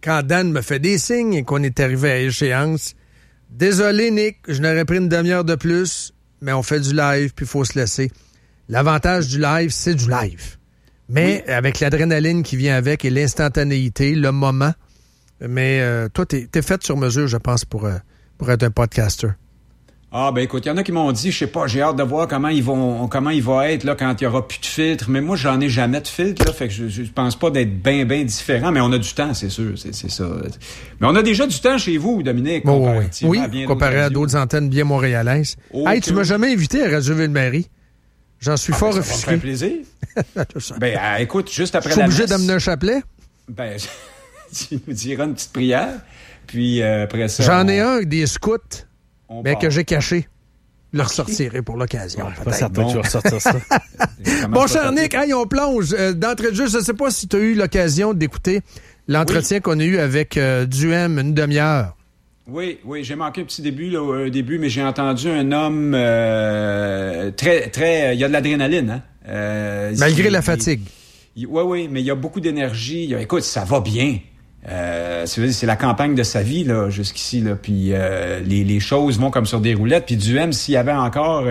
quand Dan me fait des signes et qu'on est arrivé à échéance, désolé, Nick, je n'aurais pris une demi-heure de plus, mais on fait du live, puis il faut se laisser. L'avantage du live, c'est du live. Mais avec l'adrénaline qui vient avec et l'instantanéité, le moment, mais toi, t'es fait sur mesure, je pense, pour être un podcaster. Ah, ben écoute, il y en a qui m'ont dit, je sais pas, j'ai hâte de voir comment il va être là quand il y aura plus de filtre. Mais moi, j'en ai jamais de filtre, là, fait que je pense pas d'être bien différent, mais on a du temps, c'est sûr, c'est ça. Mais on a déjà du temps chez vous, Dominique, comparativement à bien comparé à d'autres antennes bien montréalaises. Hey, tu m'as jamais invité à Radio Ville-Marie. J'en suis fort offusqué. Ça me fait plaisir. Ben, écoute, juste après la messe... Je suis obligé d'amener un chapelet? Ben, tu nous diras une petite prière, puis après ça... J'en ai un avec des scouts, mais que j'ai caché. Je le ressortirai pour l'occasion. Je suis pas certain que tu vas ressortir ça. Bon, cher Nick, hey, on plonge. D'entrée de jeu, je ne sais pas si tu as eu l'occasion d'écouter l'entretien qu'on a eu avec Duhem, une demi-heure. Oui, j'ai manqué un petit début, là, mais j'ai entendu un homme très... Il y a de l'adrénaline, hein? Malgré la fatigue. Oui, mais il y a beaucoup d'énergie. Écoute, ça va bien. C'est la campagne de sa vie, là, jusqu'ici, là. Puis les choses vont comme sur des roulettes. Puis Duhem, s'il y avait encore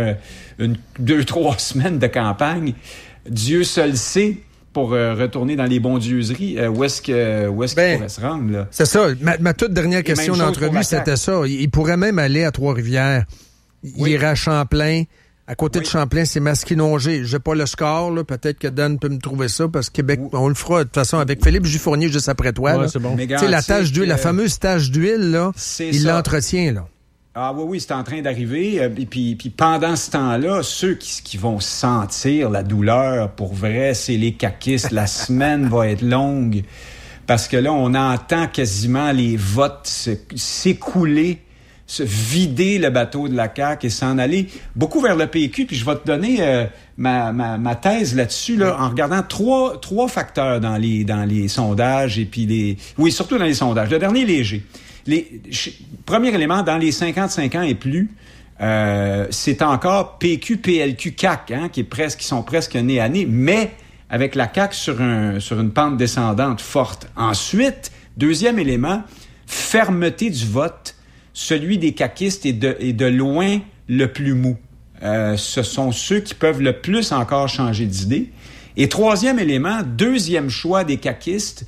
2-3 semaines de campagne, Dieu seul sait, pour retourner dans les bondieuseries, où est-ce qu'il pourrait se rendre, là? C'est ça. Ma toute dernière question d'entrevue, c'était ça. Il pourrait même aller à Trois-Rivières. Il irait à Champlain. À côté de Champlain, c'est Masquinongé. J'ai pas le score, là. Peut-être que Dan peut me trouver ça, parce que Québec, on le fera de toute façon avec Philippe Juffournier juste après toi. Ouais, là. C'est bon. Tu sais, la tache d'huile, la fameuse tache d'huile, là, il l'entretient, là. Ah oui, c'est en train d'arriver. Et puis pendant ce temps-là, ceux qui vont sentir la douleur, pour vrai, c'est les caquistes. La semaine va être longue, parce que là, on entend quasiment les votes s'écouler, se vider le bateau de la CAQ et s'en aller beaucoup vers le PQ. Puis je vais te donner ma thèse là-dessus, là, en regardant trois facteurs dans les sondages et puis surtout dans les sondages. Le dernier léger. Premier élément, dans les 55 ans et plus, c'est encore PQ, PLQ, CAQ, hein, qui sont presque nez à nez, mais avec la CAQ sur une pente descendante forte. Ensuite, deuxième élément, fermeté du vote. Celui des caquistes est de loin le plus mou. Ce sont ceux qui peuvent le plus encore changer d'idée. Et troisième élément, deuxième choix des caquistes,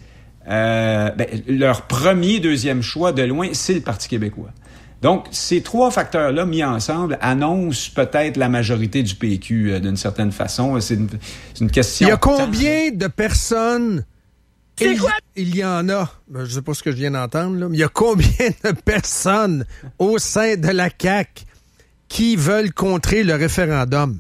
leur deuxième choix de loin, c'est le Parti québécois. Donc, ces trois facteurs-là mis ensemble annoncent peut-être la majorité du PQ d'une certaine façon. C'est une question... Il y a combien de personnes... Il y en a, je sais pas ce que je viens d'entendre, là, mais il y a combien de personnes au sein de la CAQ qui veulent contrer le référendum?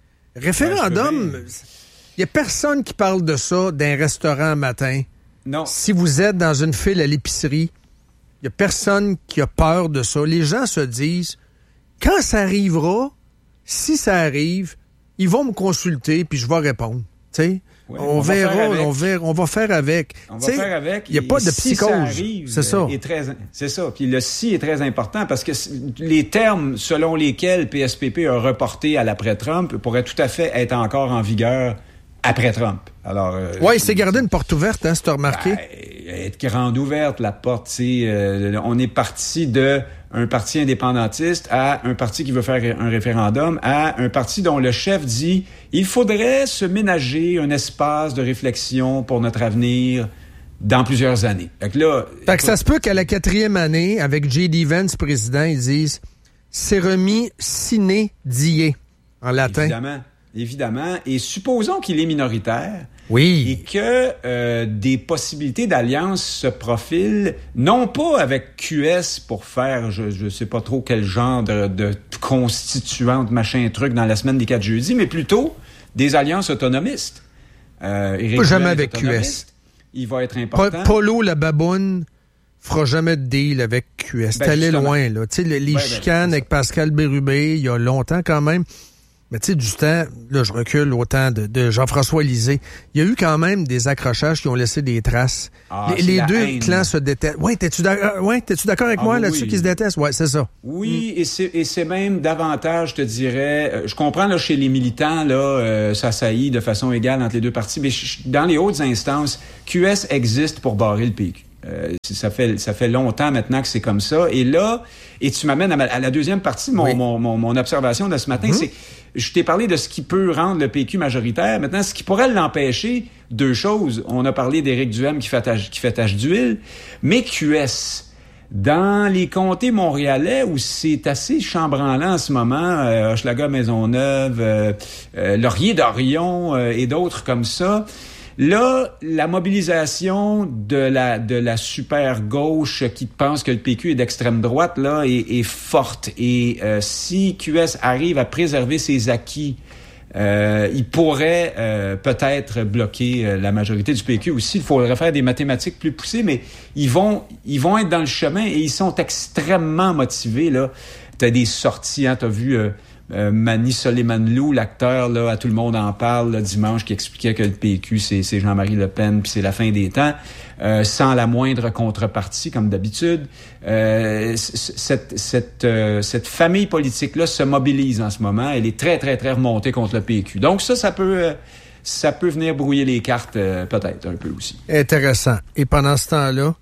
Référendum, il y a personne qui parle de ça d'un restaurant matin. Non. Si vous êtes dans une file à l'épicerie, il y a personne qui a peur de ça. Les gens se disent, quand ça arrivera, si ça arrive, ils vont me consulter puis je vais répondre. Tu sais? Ouais, on va faire avec. Il n'y a pas de psychose. C'est ça. C'est ça. Puis le si est très important parce que les termes selon lesquels PSPP a reporté à l'après-Trump pourraient tout à fait être encore en vigueur après Trump. Alors, il s'est gardé une porte ouverte, hein, si tu as remarqué. Être grande ouverte, la porte. On est parti de un parti indépendantiste à un parti qui veut faire un référendum, à un parti dont le chef dit il faudrait se ménager un espace de réflexion pour notre avenir dans plusieurs années. Fait que ça se peut qu'à la 4e année, avec J.D. Vance président, ils disent c'est remis sine die en latin. Évidemment. Et supposons qu'il est minoritaire. Oui. Et que des possibilités d'alliance se profilent, non pas avec QS pour faire, je sais pas trop quel genre de constituante, machin truc dans la semaine des 4 jeudis, mais plutôt des alliances autonomistes. Pas jamais avec QS. Il va être important. Polo la baboune fera jamais de deal avec QS. T'es allé loin, là. Tu sais, les chicanes avec Pascal Bérubé, il y a longtemps quand même. Mais tu sais, du temps, là, je recule au temps de Jean-François Lisée. Il y a eu quand même des accrochages qui ont laissé des traces. Les deux clans se détestent. T'es-tu d'accord avec moi là-dessus qu'ils se détestent? Ouais, c'est ça. Oui, et c'est même davantage, je te dirais, je comprends, là, chez les militants, là, ça saillit de façon égale entre les deux partis, mais dans les hautes instances, QS existe pour barrer le PQ. Ça fait longtemps maintenant que c'est comme ça. Et là, tu m'amènes à la deuxième partie de mon observation de ce matin, c'est je t'ai parlé de ce qui peut rendre le PQ majoritaire. Maintenant, ce qui pourrait l'empêcher, deux choses. On a parlé d'Éric Duhaime qui fait tache d'huile, mais QS. Dans les comtés montréalais, où c'est assez chambranlant en ce moment, Hochelaga, Maisonneuve, Laurier-Dorion et d'autres comme ça, là, la mobilisation de la super gauche qui pense que le PQ est d'extrême droite là est forte. Et si QS arrive à préserver ses acquis, il pourrait peut-être bloquer la majorité du PQ aussi. Il faudrait faire des mathématiques plus poussées, mais ils vont être dans le chemin et ils sont extrêmement motivés là. T'as des sorties, hein, t'as vu Mani Soleimanlou, l'acteur, là, à Tout le monde en parle, là, dimanche, qui expliquait que le PQ, c'est Jean-Marie Le Pen, puis c'est la fin des temps, sans la moindre contrepartie, comme d'habitude. Cette famille politique-là se mobilise en ce moment. Elle est très, très, très remontée contre le PQ. Donc ça peut venir brouiller les cartes, peut-être, un peu aussi. Intéressant. Et pendant ce temps-là,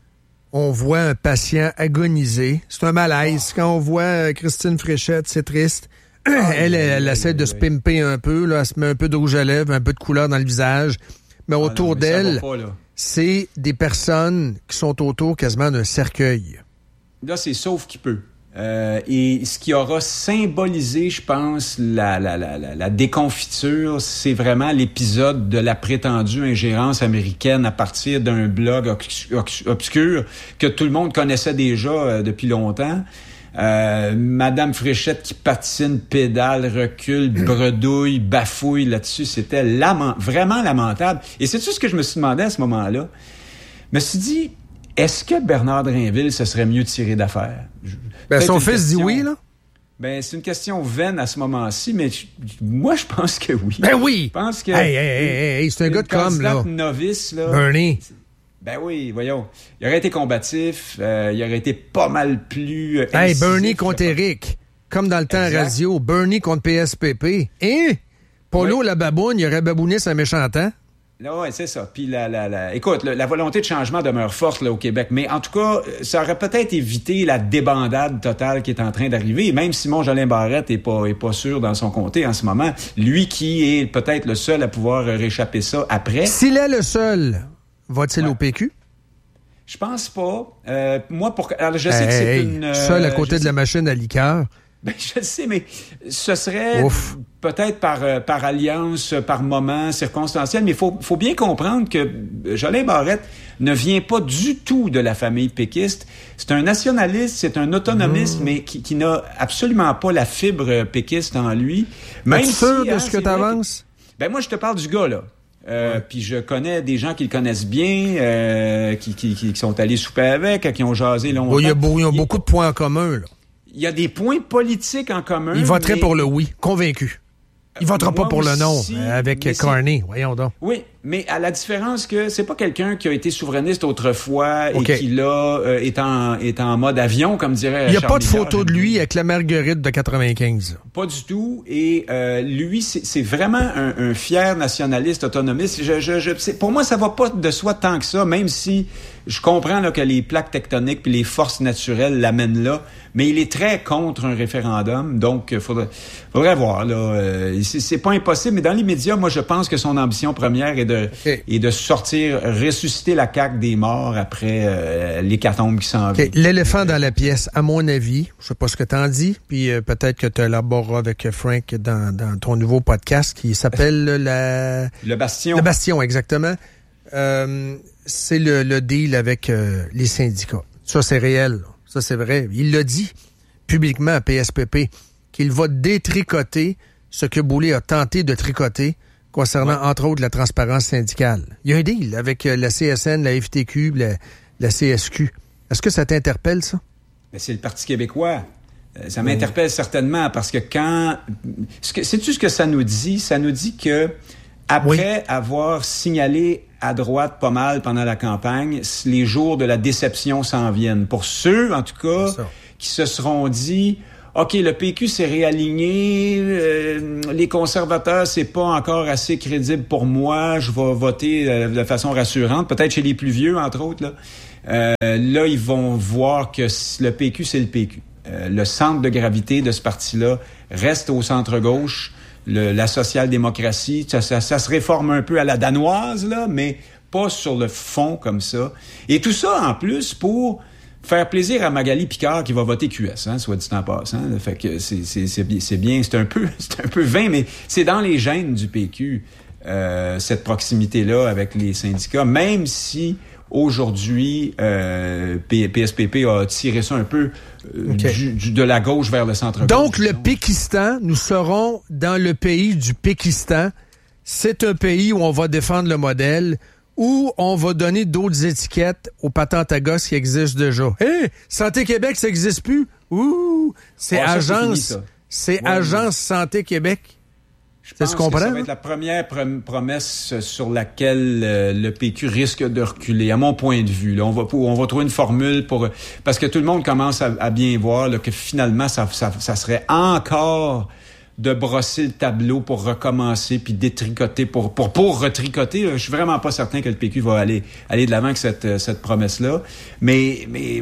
on voit un patient agoniser. C'est un malaise. Quand on voit Christine Fréchette, c'est triste. Elle essaie de se pimper un peu. Là, elle se met un peu de rouge à lèvres, un peu de couleur dans le visage. Mais autour d'elle, c'est des personnes qui sont autour quasiment d'un cercueil. Là, c'est sauf qui peut. Et ce qui aura symbolisé, je pense, la déconfiture, c'est vraiment l'épisode de la prétendue ingérence américaine à partir d'un blog obscur que tout le monde connaissait déjà depuis longtemps. Madame Fréchette qui patine, pédale, recule, bredouille, bafouille là-dessus, c'était vraiment lamentable. Et c'est-tu ce que je me suis demandé à ce moment-là? Je me suis dit, est-ce que Bernard Drinville se serait mieux tiré d'affaire? Son fils dit oui, là? C'est une question vaine à ce moment-ci, mais moi, je pense que oui. Ben oui! Je pense que... Hey, c'est un gars de com', là. Novice, là. Bernie. Ben oui, voyons. Il aurait été combatif, il aurait été pas mal plus... Bernie contre Éric. Comme dans le temps exact. Radio, Bernie contre PSPP. Polo, la baboune, il aurait babouné sa méchante temps. Oui, c'est ça. Puis écoute, la volonté de changement demeure forte là, au Québec, mais en tout cas, ça aurait peut-être évité la débandade totale qui est en train d'arriver. Même Simon Jolin Barrette est pas sûr dans son comté en ce moment. Lui qui est peut-être le seul à pouvoir réchapper ça après. S'il est le seul, va-t-il au PQ? Je pense pas. Moi, alors, je sais que c'est une... seul à côté de la machine à liqueur. Je le sais, mais ce serait peut-être par alliance, par moment, circonstanciel, mais il faut bien comprendre que Jolin Barrette ne vient pas du tout de la famille péquiste. C'est un nationaliste, c'est un autonomiste, mais qui n'a absolument pas la fibre péquiste en lui. Même es-tu sûr de ce que tu avances? Moi, je te parle du gars, là. Puis je connais des gens qui le connaissent bien, qui sont allés souper avec, qui ont jasé longtemps. Ils ont beaucoup de points en commun, là. Il y a des points politiques en commun. Il voterait pour le oui, convaincu. Il votera pas pour le non, avec Carney, voyons donc. Oui, mais à la différence que c'est pas quelqu'un qui a été souverainiste autrefois et qui là est en mode avion, comme dirait Il n'y a Charles pas de photo de lui avec la Marguerite de 95. Pas du tout. Et lui, c'est vraiment un fier nationaliste autonomiste. Pour moi, ça va pas de soi tant que ça, même si je comprends là, que les plaques tectoniques puis les forces naturelles l'amènent là, mais il est très contre un référendum, donc faudrait voir là. C'est pas impossible, mais dans l'immédiat, moi je pense que son ambition première est de sortir, ressusciter la CAQ des morts après l'hécatombe qui s'en vient. L'éléphant dans la pièce, à mon avis, je sais pas ce que t'en dis, puis peut-être que tu élaboreras avec Frank dans ton nouveau podcast qui s'appelle Le Bastion. Le Bastion, exactement. C'est le deal avec les syndicats. Ça, c'est réel. Ça, c'est vrai. Il l'a dit publiquement à PSPP qu'il va détricoter ce que Boulay a tenté de tricoter concernant, entre autres, la transparence syndicale. Il y a un deal avec la CSN, la FTQ, la CSQ. Est-ce que ça t'interpelle, ça? Mais c'est le Parti québécois. Ça m'interpelle certainement parce que sais-tu ce que ça nous dit? Ça nous dit que après avoir signalé à droite pas mal pendant la campagne, les jours de la déception s'en viennent. Pour ceux, en tout cas, qui se seront dit OK, le PQ s'est réaligné, les conservateurs, c'est pas encore assez crédible pour moi, je vais voter de façon rassurante, peut-être chez les plus vieux, entre autres. Là, ils vont voir que le PQ, c'est le PQ. Le centre de gravité de ce parti-là reste au centre-gauche. La social-démocratie, ça se réforme un peu à la danoise, là, mais pas sur le fond comme ça. Et tout ça, en plus, pour faire plaisir à Magali Picard qui va voter QS, soit dit en passant. Fait que c'est bien, c'est un peu vain, mais c'est dans les gènes du PQ, cette proximité-là avec les syndicats, même si aujourd'hui, PSPP a tiré ça un peu de la gauche vers le centre-gauche. Donc, le Pékistan, nous serons dans le pays du Pékistan. C'est un pays où on va défendre le modèle, où on va donner d'autres étiquettes aux patentes à gosses qui existent déjà. Hey, Santé Québec, ça n'existe plus. Ouh, c'est Agence Santé Québec. Je pense que ça va être la première promesse sur laquelle le PQ risque de reculer, à mon point de vue. Là, on va trouver une formule parce que tout le monde commence à bien voir là, que finalement, ça serait encore de brosser le tableau pour recommencer puis détricoter pour retricoter. Là. Je suis vraiment pas certain que le PQ va aller de l'avant avec cette promesse-là. Mais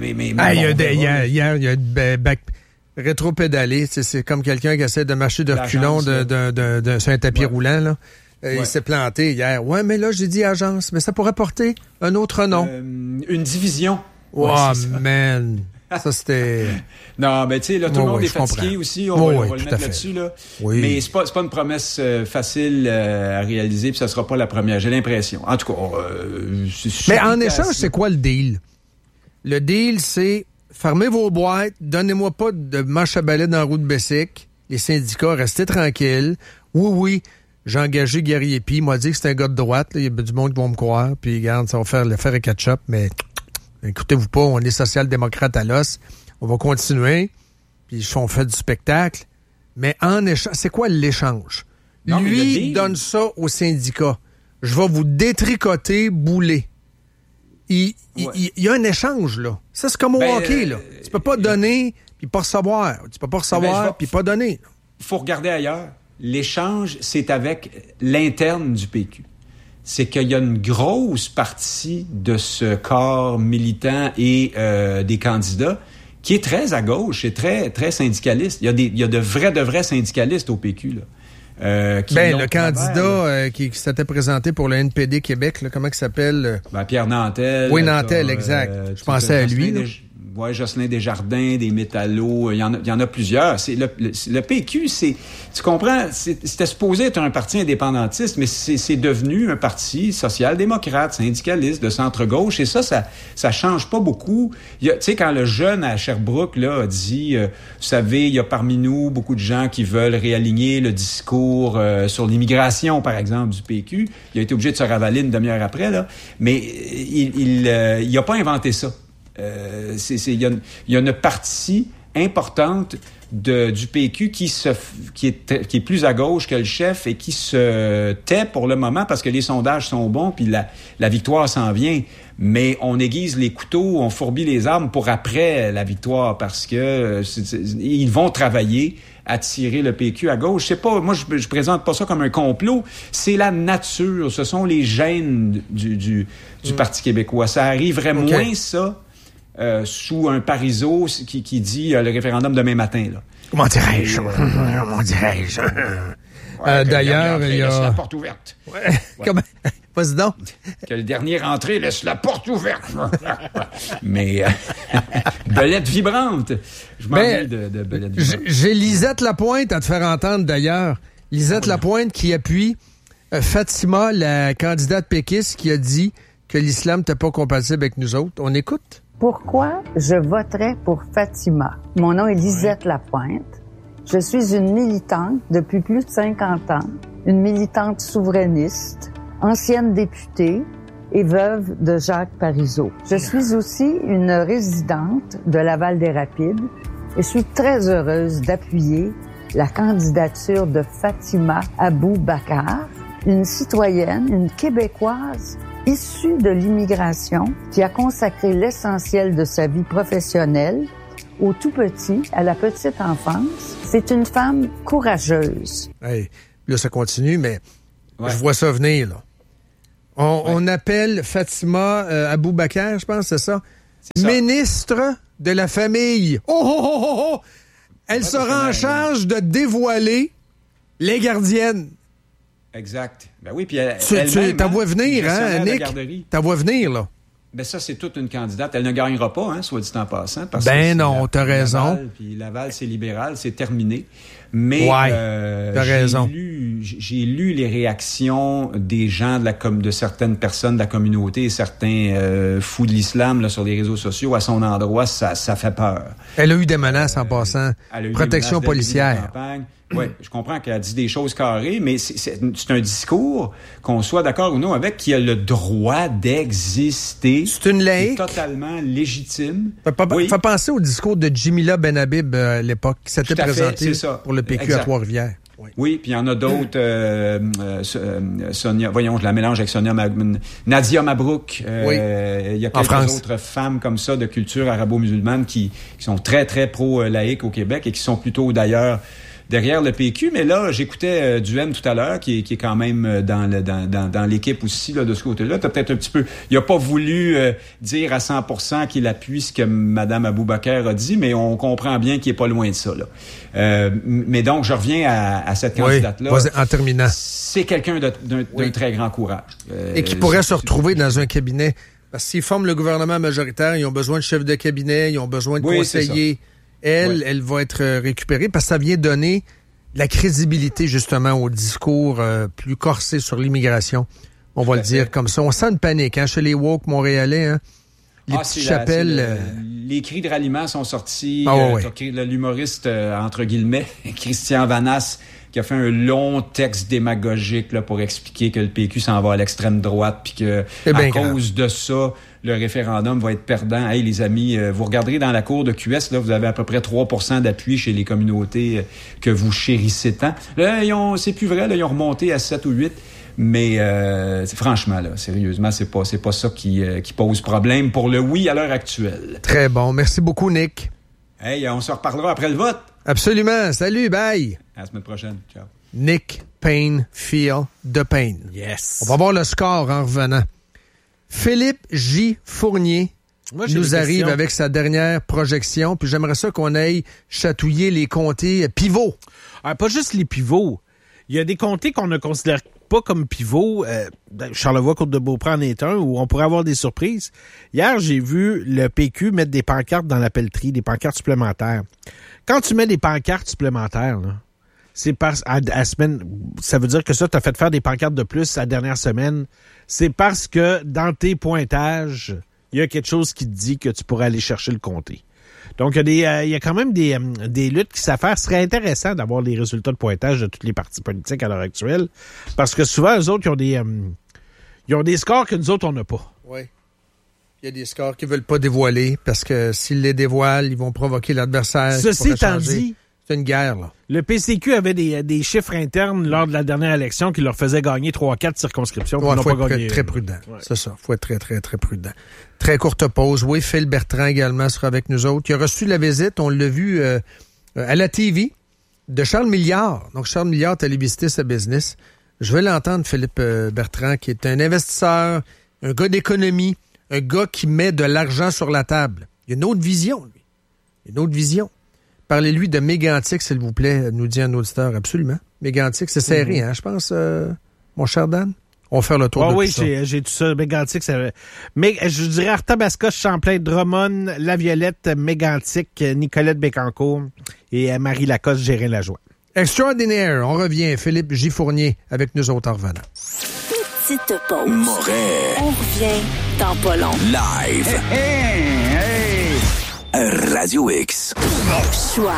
il y a rétro-pédaler, c'est comme quelqu'un qui essaie de marcher de reculons sur un tapis roulant, là. Il s'est planté hier. Ouais, mais là, j'ai dit agence, mais ça pourrait porter un autre nom. Une division. Oh, man. Ça, c'était... Non, mais tu sais, là, tout le monde est fatigué aussi. On va le mettre là-dessus, là. Oui. Mais c'est pas une promesse facile à réaliser, puis ça sera pas la première, j'ai l'impression. En tout cas, mais en échange, c'est quoi le deal? Le deal, c'est... Fermez vos boîtes, donnez-moi pas de manche à balai dans la roue de Bessic. Les syndicats, restez tranquilles. Oui, j'ai engagé Gary Epi, il m'a dit que c'est un gars de droite. Il y a du monde qui vont me croire, puis regarde, ça va faire le fer et ketchup, mais écoutez-vous pas, on est social-démocrate à l'os. On va continuer, puis on fait du spectacle. Mais en échange, c'est quoi l'échange? Non, lui donne ça aux syndicats. Je vais vous détricoter, bouler. Il y a un échange, là. Ça, c'est comme au hockey, là. Tu peux pas donner puis pas recevoir. Tu peux pas recevoir puis pas donner. Il faut regarder ailleurs. L'échange, c'est avec l'interne du PQ. C'est qu'il y a une grosse partie de ce corps militant et des candidats qui est très à gauche et très, très syndicaliste. Il y a de vrais syndicalistes au PQ, là. Le candidat qui s'était présenté pour le NPD Québec, là, comment il s'appelle? Pierre Nantel. Oui, Nantel, exact. Je pensais à lui. Ouais, Jocelyn Desjardins, des Métallos, il y en a plusieurs. C'est le PQ, tu comprends, c'était supposé être un parti indépendantiste, mais c'est devenu un parti social-démocrate, syndicaliste, de centre-gauche, et ça change pas beaucoup. Tu sais, quand le jeune à Sherbrooke, là, a dit, vous savez, il y a parmi nous beaucoup de gens qui veulent réaligner le discours sur l'immigration, par exemple, du PQ. Il a été obligé de se ravaler une demi-heure après, là. Mais il a pas inventé ça. Il y a une partie importante du PQ qui est plus à gauche que le chef et qui se tait pour le moment parce que les sondages sont bons puis la victoire s'en vient. Mais on aiguise les couteaux, on fourbit les armes pour après la victoire parce que ils vont travailler à tirer le PQ à gauche. C'est pas, moi je présente pas ça comme un complot. C'est la nature, ce sont les gènes du Parti québécois. Ça arriverait moins ça. Sous un Parizeau qui dit le référendum demain matin. Là. Comment dirais-je? D'ailleurs, il y a... laisse la porte ouverte. Ouais. Comment? Vas-y donc. Que le dernier rentré laisse la porte ouverte. Mais belette vibrante. Je m'ennuie de belette vibrante. J'ai Lisette Lapointe à te faire entendre d'ailleurs. Lisette Lapointe qui appuie Fatima, la candidate péquiste, qui a dit que l'islam n'était pas compatible avec nous autres. On écoute? Pourquoi je voterais pour Fatima? Mon nom est Lisette Lapointe. Je suis une militante depuis plus de 50 ans, une militante souverainiste, ancienne députée et veuve de Jacques Parizeau. Je suis aussi une résidente de Laval-des-Rapides et je suis très heureuse d'appuyer la candidature de Fatima Abou-Bakar, une citoyenne, une Québécoise issue de l'immigration qui a consacré l'essentiel de sa vie professionnelle au tout petit, à la petite enfance. C'est une femme courageuse. Hey, là, ça continue, mais je vois ça venir, là. On appelle Fatima Aboubakar, je pense, c'est ça? Ministre de la Famille. Oh! Elle sera en charge de dévoiler les gardiennes. Exact. Ben oui, puis t'as vois venir, hein, Nick? T'as vois venir, là. Ben ça, c'est toute une candidate. Elle ne gagnera pas, hein, soit dit en passant. Parce que non, t'as raison. Puis Laval, c'est libéral, c'est terminé. Mais t'as raison. J'ai lu les réactions des gens de certaines personnes de la communauté et certains fous de l'islam là, sur les réseaux sociaux. À son endroit, ça fait peur. Elle a eu des menaces en passant. Protection policière. Oui, je comprends qu'elle a dit des choses carrées, mais c'est un discours, qu'on soit d'accord ou non avec, qui a le droit d'exister. C'est une laïque. Totalement légitime. Fait penser au discours de Jimila Benhabib à l'époque, qui s'était présenté pour le PQ à Trois-Rivières. Oui, puis il y en a d'autres. Sonia, voyons, je la mélange avec Nadia Mabrouk. Il y a quelques autres femmes comme ça de culture arabo-musulmane qui sont très, très pro-laïques au Québec et qui sont plutôt d'ailleurs derrière le PQ. Mais là, j'écoutais Duhem tout à l'heure, qui est quand même dans l'équipe aussi là, de ce côté-là. T'as peut-être un petit peu... Il a pas voulu dire à 100% qu'il appuie ce que Mme Aboubakar a dit, mais on comprend bien qu'il est pas loin de ça. Là. Mais donc, je reviens à cette candidate-là. En terminant. C'est quelqu'un d'un très grand courage. Et qui pourrait se retrouver dans un cabinet. Parce que s'ils forment le gouvernement majoritaire, ils ont besoin de chefs de cabinet, ils ont besoin de conseillers. Elle va être récupérée parce que ça vient donner la crédibilité, justement, au discours plus corsé sur l'immigration. On va le dire comme ça. On sent une panique, hein, chez les woke montréalais, hein. Les petites chapelles... les cris de ralliement sont sortis. L'humoriste, entre guillemets, Christian Vanasse, qui a fait un long texte démagogique là, pour expliquer que le PQ s'en va à l'extrême droite, puis que à cause de ça, le référendum va être perdant. Hey, les amis, vous regarderez dans la cour de QS, là, vous avez à peu près 3% d'appui chez les communautés que vous chérissez tant. Là, c'est plus vrai, là, ils ont remonté à 7 ou 8. Mais franchement, là, sérieusement, c'est pas ça qui pose problème pour le oui à l'heure actuelle. Très bon. Merci beaucoup, Nick. Hey, on se reparlera après le vote. Absolument. Salut, bye. À la semaine prochaine. Ciao. Nick Payne, Feel the Pain. Yes. On va voir le score en revenant. Philippe J. Fournier nous arrive avec sa dernière projection. Puis j'aimerais ça qu'on aille chatouiller les comtés pivots. Pas juste les pivots. Il y a des comtés qu'on ne considère pas comme pivots. Charlevoix, Côte-de-Beaupré en est un, où on pourrait avoir des surprises. Hier, j'ai vu le PQ mettre des pancartes dans la pelleterie, des pancartes supplémentaires. Quand tu mets des pancartes supplémentaires, là, c'est à semaine, ça veut dire que ça, t'as fait faire des pancartes de plus la dernière semaine. C'est parce que dans tes pointages, il y a quelque chose qui te dit que tu pourrais aller chercher le comté. Donc, il y a quand même des luttes qui s'affairent. Ce serait intéressant d'avoir les résultats de pointage de tous les partis politiques à l'heure actuelle. Parce que souvent, eux autres, ils ont des scores que nous autres, on n'a pas. Oui. Il y a des scores qu'ils veulent pas dévoiler parce que s'ils les dévoilent, ils vont provoquer l'adversaire. Ceci étant dit, c'est une guerre, là. Le PCQ avait des chiffres internes lors de la dernière élection qui leur faisaient gagner 3-4 circonscriptions. Il faut être très prudent. Ouais. C'est ça. Il faut être très, très, très prudent. Très courte pause. Oui, Phil Bertrand également sera avec nous autres. Il a reçu la visite, on l'a vu à la TV, de Charles Milliard. Donc, Charles Milliard est allé visiter sa business. Je vais l'entendre, Philippe Bertrand, qui est un investisseur, un gars d'économie, un gars qui met de l'argent sur la table. Il y a une autre vision, lui. Une autre vision. Parlez-lui de Mégantic, s'il vous plaît, nous dit un auditeur. Absolument. Mégantic, c'est serré, hein, je pense, mon cher Dan? On va faire le tour de tout ça. Oui, j'ai tout ça. Mégantic, mais je dirais Arthabasca, Champlain, Drummond, La Violette, Mégantic, Nicolette Bécancourt et Marie Lacoste, Gérin Lajoie. Extraordinaire. On revient. Philippe J. Fournier avec nous autres en revenant. Petite pause. Moret. On revient dans pas long. Live. Radio X. Choix.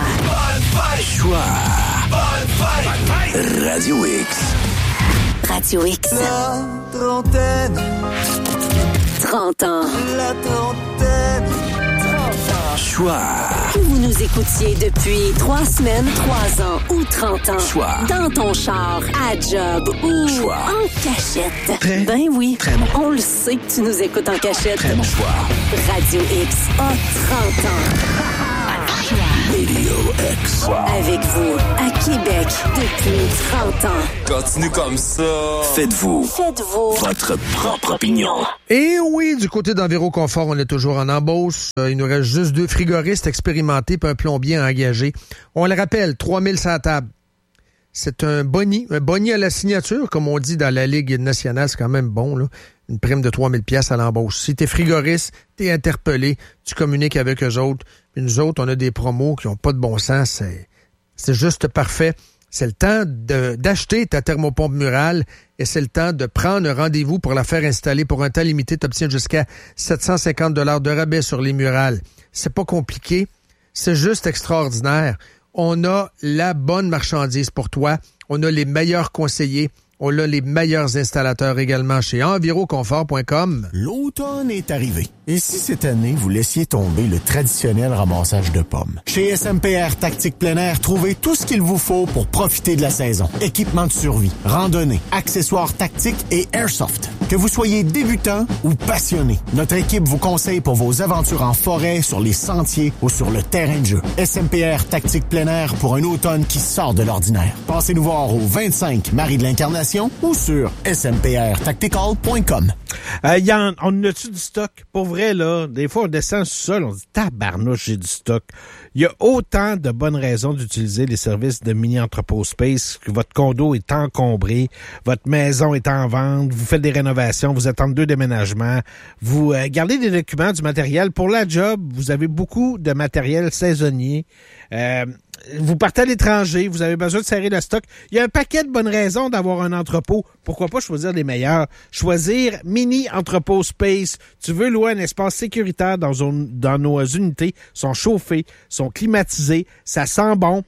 Radio X. Radio X. La trentaine. 30 ans. La trentaine. 30 ans. Choix. Que vous nous écoutiez depuis 3 semaines, 3 ans ou 30 ans. Choix. Dans ton char, à job ou Choix. en cachette. Très, ben oui. Très bon. On le sait que tu nous écoutes en cachette. Très bon choix. Radio X a 30 ans. Radio X. Avec vous, à Québec, depuis 30 ans. Continue comme ça. Faites-vous votre propre opinion. Et oui, du côté d'Enviro Confort, on est toujours en embauche. Il nous reste juste 2 frigoristes expérimentés et un plombier engagé. On le rappelle, 3 000 sur la table. C'est un boni à la signature, comme on dit dans la Ligue nationale, c'est quand même bon, là. Une prime de 3 000 $ à l'embauche. Si t'es frigoriste, t'es interpellé, tu communiques avec eux autres. Puis nous autres, on a des promos qui n'ont pas de bon sens. C'est juste parfait. C'est le temps d'acheter ta thermopompe murale et c'est le temps de prendre un rendez-vous pour la faire installer. Pour un temps limité, tu obtiens jusqu'à 750 $ de rabais sur les murales. C'est pas compliqué. C'est juste extraordinaire. On a la bonne marchandise pour toi. On a les meilleurs conseillers. On a les meilleurs installateurs également chez enviroconfort.com. L'automne est arrivé. Et si cette année, vous laissiez tomber le traditionnel ramassage de pommes? Chez SMPR Tactique Plein Air, trouvez tout ce qu'il vous faut pour profiter de la saison. Équipement de survie, randonnée, accessoires tactiques et airsoft. Que vous soyez débutant ou passionné, notre équipe vous conseille pour vos aventures en forêt, sur les sentiers ou sur le terrain de jeu. SMPR Tactique Plein Air pour un automne qui sort de l'ordinaire. Passez nous voir au 25 Marie de l'Incarnation ou sur smprtactical.com. On a-tu du stock? Pour vrai, là, des fois, on descend seul, on se dit « Tabarnouche, j'ai du stock ». Il y a autant de bonnes raisons d'utiliser les services de Mini Entrepôt Space, que votre condo est encombré, votre maison est en vente, vous faites des rénovations, vous êtes entre 2 déménagements, vous gardez des documents, du matériel. Pour la job, vous avez beaucoup de matériel saisonnier. Vous partez à l'étranger, vous avez besoin de serrer le stock. Il y a un paquet de bonnes raisons d'avoir un entrepôt. Pourquoi pas choisir les meilleurs? Choisir Mini Entrepôt Space. Tu veux louer un espace sécuritaire dans nos unités. Sont chauffés, sont climatisés, ça sent bon.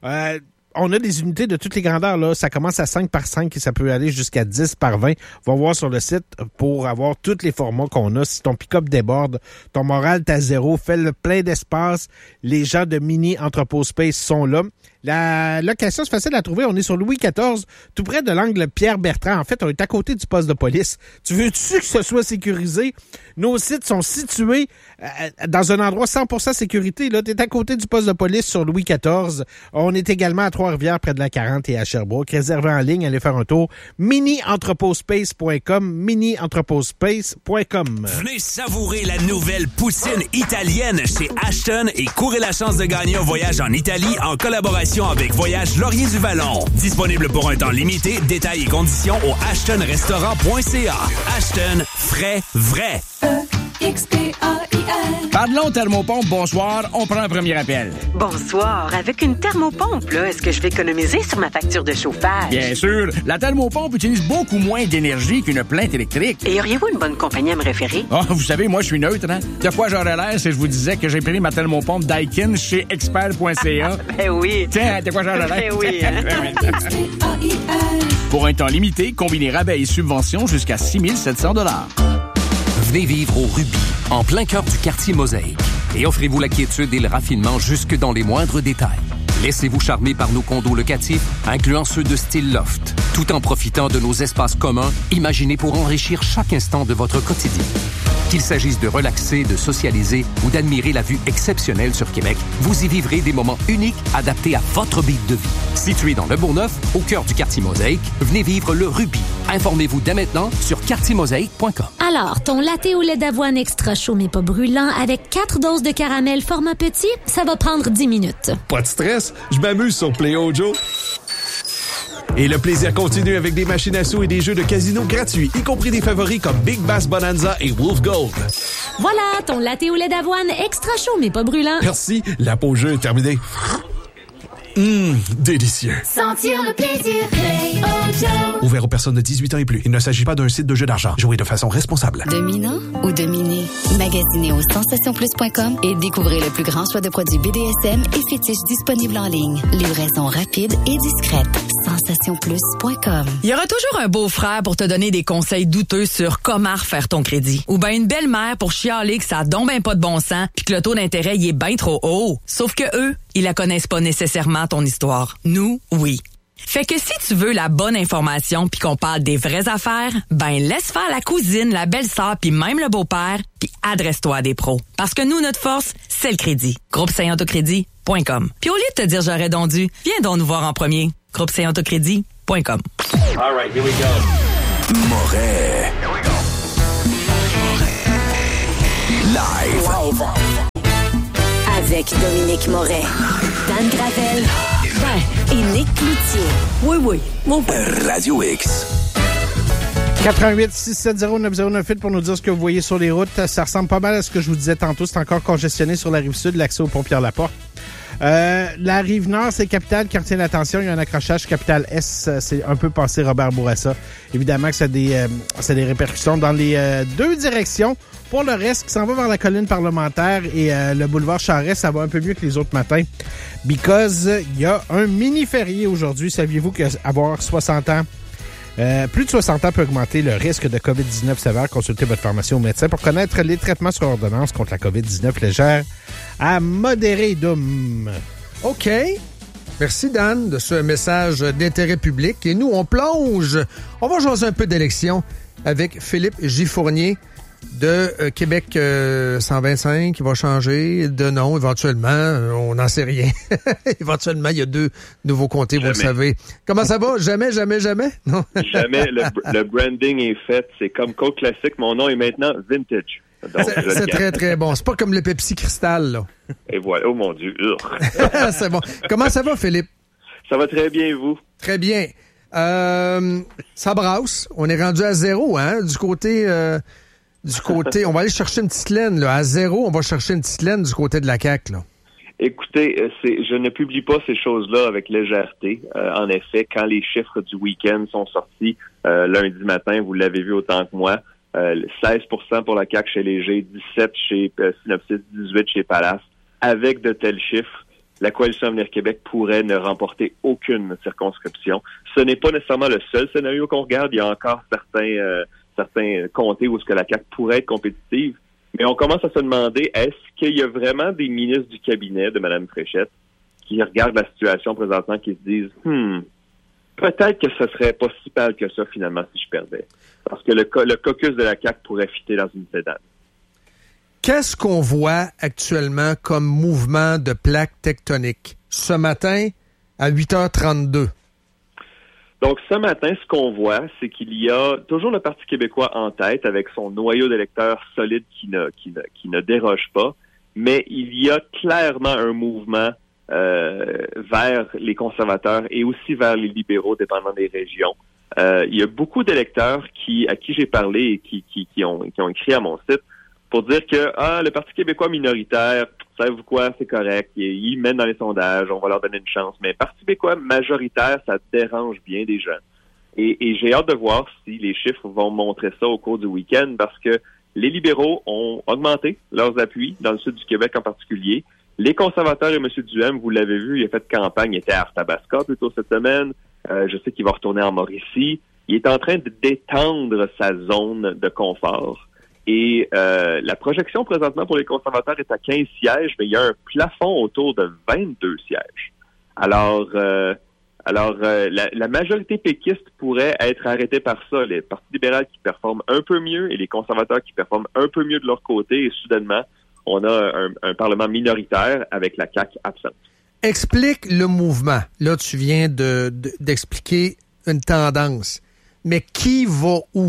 On a des unités de toutes les grandeurs, là. Ça commence à 5 par 5 et ça peut aller jusqu'à 10 par 20. Va voir sur le site pour avoir tous les formats qu'on a. Si ton pick-up déborde, ton moral est à zéro, fais le plein d'espace. Les gens de Mini Entrepôt Space sont là. La location, c'est facile à trouver. On est sur Louis XIV, tout près de l'angle Pierre-Bertrand. En fait, on est à côté du poste de police. Tu veux-tu que ce soit sécurisé? Nos sites sont situés dans un endroit 100% sécurité. Là, t'es à côté du poste de police sur Louis XIV. On est également à Trois-Rivières, près de la 40 et à Sherbrooke. Réservez en ligne, allez faire un tour. minientrepotspace.com, minientrepotspace.com. Venez savourer la nouvelle poutine italienne chez Ashton et courez la chance de gagner un voyage en Italie en collaboration avec Voyage Laurier du Vallon. Disponible pour un temps limité. Détails et conditions au ashtonrestaurant.ca. Ashton, frais, vrai. E-X-P-A-I-L. Parlons thermopompe, bonsoir. On prend un premier appel. Bonsoir. Avec une thermopompe, là, est-ce que je vais économiser sur ma facture de chauffage? Bien sûr. La thermopompe utilise beaucoup moins d'énergie qu'une plainte électrique. Et auriez-vous une bonne compagnie à me référer? Oh, vous savez, moi, je suis neutre, hein? De quoi j'aurais l'air si je vous disais que j'ai pris ma thermopompe Daikin chez expert.ca? Ben oui. Tiens, de quoi j'aurais l'air? Ben oui, hein? Pour un temps limité, combinez rabais et subventions jusqu'à 6 700 $. Venez vivre au Ruby, en plein cœur du quartier Mosaïque. Et offrez-vous la quiétude et le raffinement jusque dans les moindres détails. Laissez-vous charmer par nos condos locatifs, incluant ceux de style loft, tout en profitant de nos espaces communs, imaginés pour enrichir chaque instant de votre quotidien. Qu'il s'agisse de relaxer, de socialiser ou d'admirer la vue exceptionnelle sur Québec, vous y vivrez des moments uniques adaptés à votre beat de vie. Situé dans le Bourgneuf, au cœur du quartier Mosaïque, venez vivre le Ruby. Informez-vous dès maintenant sur quartiermosaïque.com. Alors, ton latte au lait d'avoine extra chaud mais pas brûlant avec 4 doses de caramel format petit, ça va prendre 10 minutes. Pas de stress, je m'amuse sur PlayOjo. Et le plaisir continue avec des machines à sous et des jeux de casino gratuits, y compris des favoris comme Big Bass Bonanza et Wolf Gold. Voilà, ton latte au lait d'avoine extra chaud mais pas brûlant. Merci, la pause jeu est terminée. Délicieux. Sentir le plaisir, PlayOjo. Ouvert aux personnes de 18 ans et plus. Il ne s'agit pas d'un site de jeu d'argent. Jouez de façon responsable. Dominant ou dominé? Magasinez au sensationplus.com et découvrez le plus grand choix de produits BDSM et fétiches disponibles en ligne. Livraison rapide et discrète. sensationplus.com. Il y aura toujours un beau-frère pour te donner des conseils douteux sur comment refaire ton crédit. Ou bien une belle-mère pour chialer que ça a donc ben pas de bon sens puis que le taux d'intérêt y est bien trop haut. Sauf que eux, ils la connaissent pas nécessairement ton histoire. Nous, oui. Fait que si tu veux la bonne information puis qu'on parle des vraies affaires, ben laisse faire la cousine, la belle-sœur puis même le beau-père puis adresse-toi à des pros. Parce que nous, notre force, c'est le crédit. GroupeSaintAutocrédit.com. Puis au lieu de te dire j'aurais donc dû, viens donc nous voir en premier. GroupeSaintAutocrédit.com. All right, here we go. Moret. Here we go. Live. Avec Dominique Moret, Dan Gravel, et Nick Cloutier. Oui, mon père. Radio X. 88-670-9098 pour nous dire ce que vous voyez sur les routes. Ça ressemble pas mal à ce que je vous disais tantôt. C'est encore congestionné sur la Rive-Sud, l'accès au pont Pierre-Laporte. La Rive-Nord, c'est Capitale qui retient l'attention. Il y a un accrochage. Capitale-Est, c'est un peu passé Robert Bourassa. Évidemment que ça a des répercussions dans les deux directions. Pour le reste, qui s'en va vers la colline parlementaire et le boulevard Charest, ça va un peu mieux que les autres matins. Because il y a un mini-férié aujourd'hui. Saviez-vous qu'avoir 60 ans, plus de 60 ans peut augmenter le risque de COVID-19 sévère? Consultez votre pharmacien ou médecin pour connaître les traitements sur ordonnance contre la COVID-19 légère à modérée. OK. Merci, Dan, de ce message d'intérêt public. Et nous, on plonge. On va jaser un peu d'élection avec Philippe Gifournier de Québec 125 qui va changer de nom éventuellement. On n'en sait rien. Éventuellement, il y a 2 nouveaux comtés, vous le savez. Comment ça va? Jamais? Non? Jamais. Le branding est fait. C'est comme Coke Classic. Mon nom est maintenant Vintage. Donc, c'est très, très bon. C'est pas comme le Pepsi Cristal, là. Et voilà. Oh mon Dieu. C'est bon. Comment ça va, Philippe? Ça va très bien, vous? Très bien. Ça brasse. On est rendu à 0, hein? Du côté, on va aller chercher une petite laine, là. À 0, on va chercher une petite laine du côté de la CAQ, là. Écoutez, je ne publie pas ces choses-là avec légèreté. En effet, quand les chiffres du week-end sont sortis lundi matin, vous l'avez vu autant que moi, 16% pour la CAQ chez Léger, 17% chez Synopsis, 18% chez Palace. Avec de tels chiffres, la Coalition Avenir Québec pourrait ne remporter aucune circonscription. Ce n'est pas nécessairement le seul scénario qu'on regarde. Il y a encore certains comtés où est-ce que la CAQ pourrait être compétitive. Mais on commence à se demander, est-ce qu'il y a vraiment des ministres du cabinet de Mme Fréchette qui regardent la situation présentement, qui se disent peut-être que ce serait pas si mal que ça, finalement, si je perdais. Parce que le caucus de la CAQ pourrait fitter dans une sédane. Qu'est-ce qu'on voit actuellement comme mouvement de plaques tectoniques? Ce matin, à 8h32. Donc, ce matin, ce qu'on voit, c'est qu'il y a toujours le Parti québécois en tête avec son noyau d'électeurs solide qui ne déroge pas, mais il y a clairement un mouvement vers les conservateurs et aussi vers les libéraux, dépendant des régions. Il y a beaucoup d'électeurs à qui j'ai parlé et qui ont écrit à mon site pour dire que le Parti québécois minoritaire, savez-vous quoi, c'est correct, ils mènent dans les sondages, on va leur donner une chance. Mais Parti québécois majoritaire, ça dérange bien des gens. Et j'ai hâte de voir si les chiffres vont montrer ça au cours du week-end, parce que les libéraux ont augmenté leurs appuis, dans le sud du Québec en particulier. Les conservateurs et M. Duhem, vous l'avez vu, il a fait campagne, il était à Arthabasca plutôt cette semaine. Je sais qu'il va retourner en Mauricie. Il est en train de détendre sa zone de confort. Et la projection présentement pour les conservateurs est à 15 sièges, mais il y a un plafond autour de 22 sièges. Alors, la majorité péquiste pourrait être arrêtée par ça. Les partis libéraux qui performent un peu mieux et les conservateurs qui performent un peu mieux de leur côté. Et soudainement, on a un Parlement minoritaire avec la CAQ absente. Explique le mouvement. Là, tu viens d'expliquer une tendance. Mais qui va où?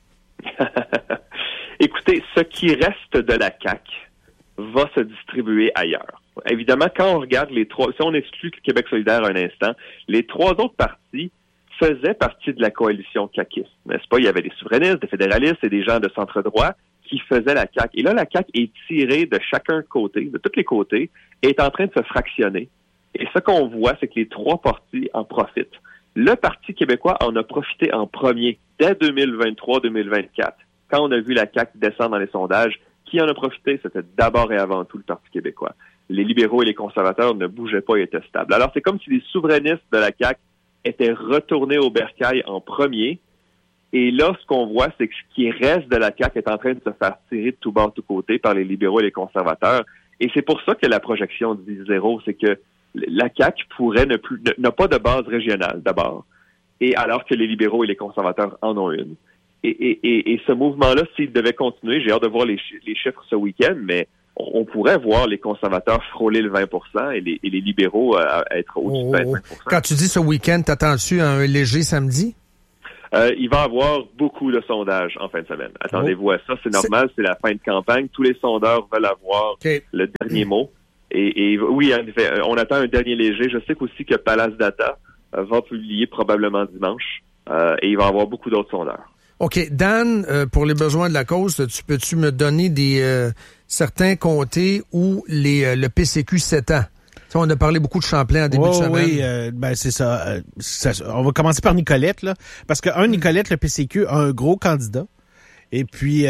Écoutez, ce qui reste de la CAQ va se distribuer ailleurs. Évidemment, quand on regarde les trois, si on exclut le Québec solidaire un instant, les 3 autres partis faisaient partie de la coalition caquiste, n'est-ce pas? Il y avait des souverainistes, des fédéralistes et des gens de centre-droit qui faisaient la CAQ. Et là, la CAQ est tirée de chacun côté, de tous les côtés, et est en train de se fractionner. Et ce qu'on voit, c'est que les 3 partis en profitent. Le Parti québécois en a profité en premier, dès 2023-2024. Quand on a vu la CAQ descendre dans les sondages, qui en a profité? C'était d'abord et avant tout le Parti québécois. Les libéraux et les conservateurs ne bougeaient pas et étaient stables. Alors, c'est comme si les souverainistes de la CAQ étaient retournés au bercail en premier. Et là, ce qu'on voit, c'est que ce qui reste de la CAQ est en train de se faire tirer de tout bord, de tout côté par les libéraux et les conservateurs. Et c'est pour ça que la projection dit 0, c'est que la CAQ pourrait n'a pas de base régionale, d'abord. Et alors que les libéraux et les conservateurs en ont une. Et ce mouvement-là, s'il devait continuer, j'ai hâte de voir les chiffres ce week-end, mais on pourrait voir les conservateurs frôler le 20% et les libéraux être au-dessus de 25%. Quand tu dis ce week-end, t'attends-tu un léger samedi? Il va y avoir beaucoup de sondages en fin de semaine. Attendez-vous à ça. C'est normal, c'est la fin de campagne. Tous les sondeurs veulent avoir le dernier mot. Et oui, en effet, on attend un dernier léger. Je sais aussi que Palace Data va publier probablement dimanche. Et il va y avoir beaucoup d'autres sondeurs. OK. Dan, pour les besoins de la cause, peux-tu me donner certains comtés où le PCQ s'étend? On a parlé beaucoup de Champlain en début de semaine. Oui, c'est ça. On va commencer par Nicolette, là. Parce que, Nicolette, le PCQ a un gros candidat. Et puis,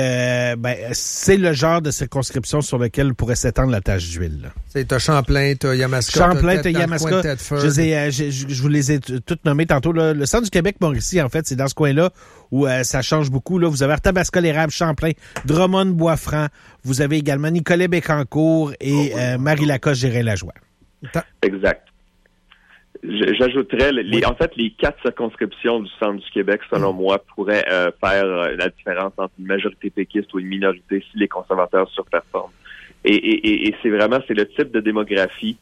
c'est le genre de circonscription sur lequel pourrait s'étendre la tache d'huile. T'as Champlain, t'as Yamaska. Champlain, t'as Yamaska. Je vous les ai toutes nommées tantôt. Là. Le centre du Québec-Mauricie, en fait, c'est dans ce coin-là où ça change beaucoup. Là. Vous avez Arthabasca-l'Érable, Champlain, Drummond-Boisfranc. Vous avez également Nicolet-Bécancour et Marie-Lacoste-Gérin-Lajoie. Exact. J'ajouterais, les 4 circonscriptions du centre du Québec, selon moi, pourraient faire la différence entre une majorité péquiste ou une minorité si les conservateurs surperforment. Et c'est le type de démographie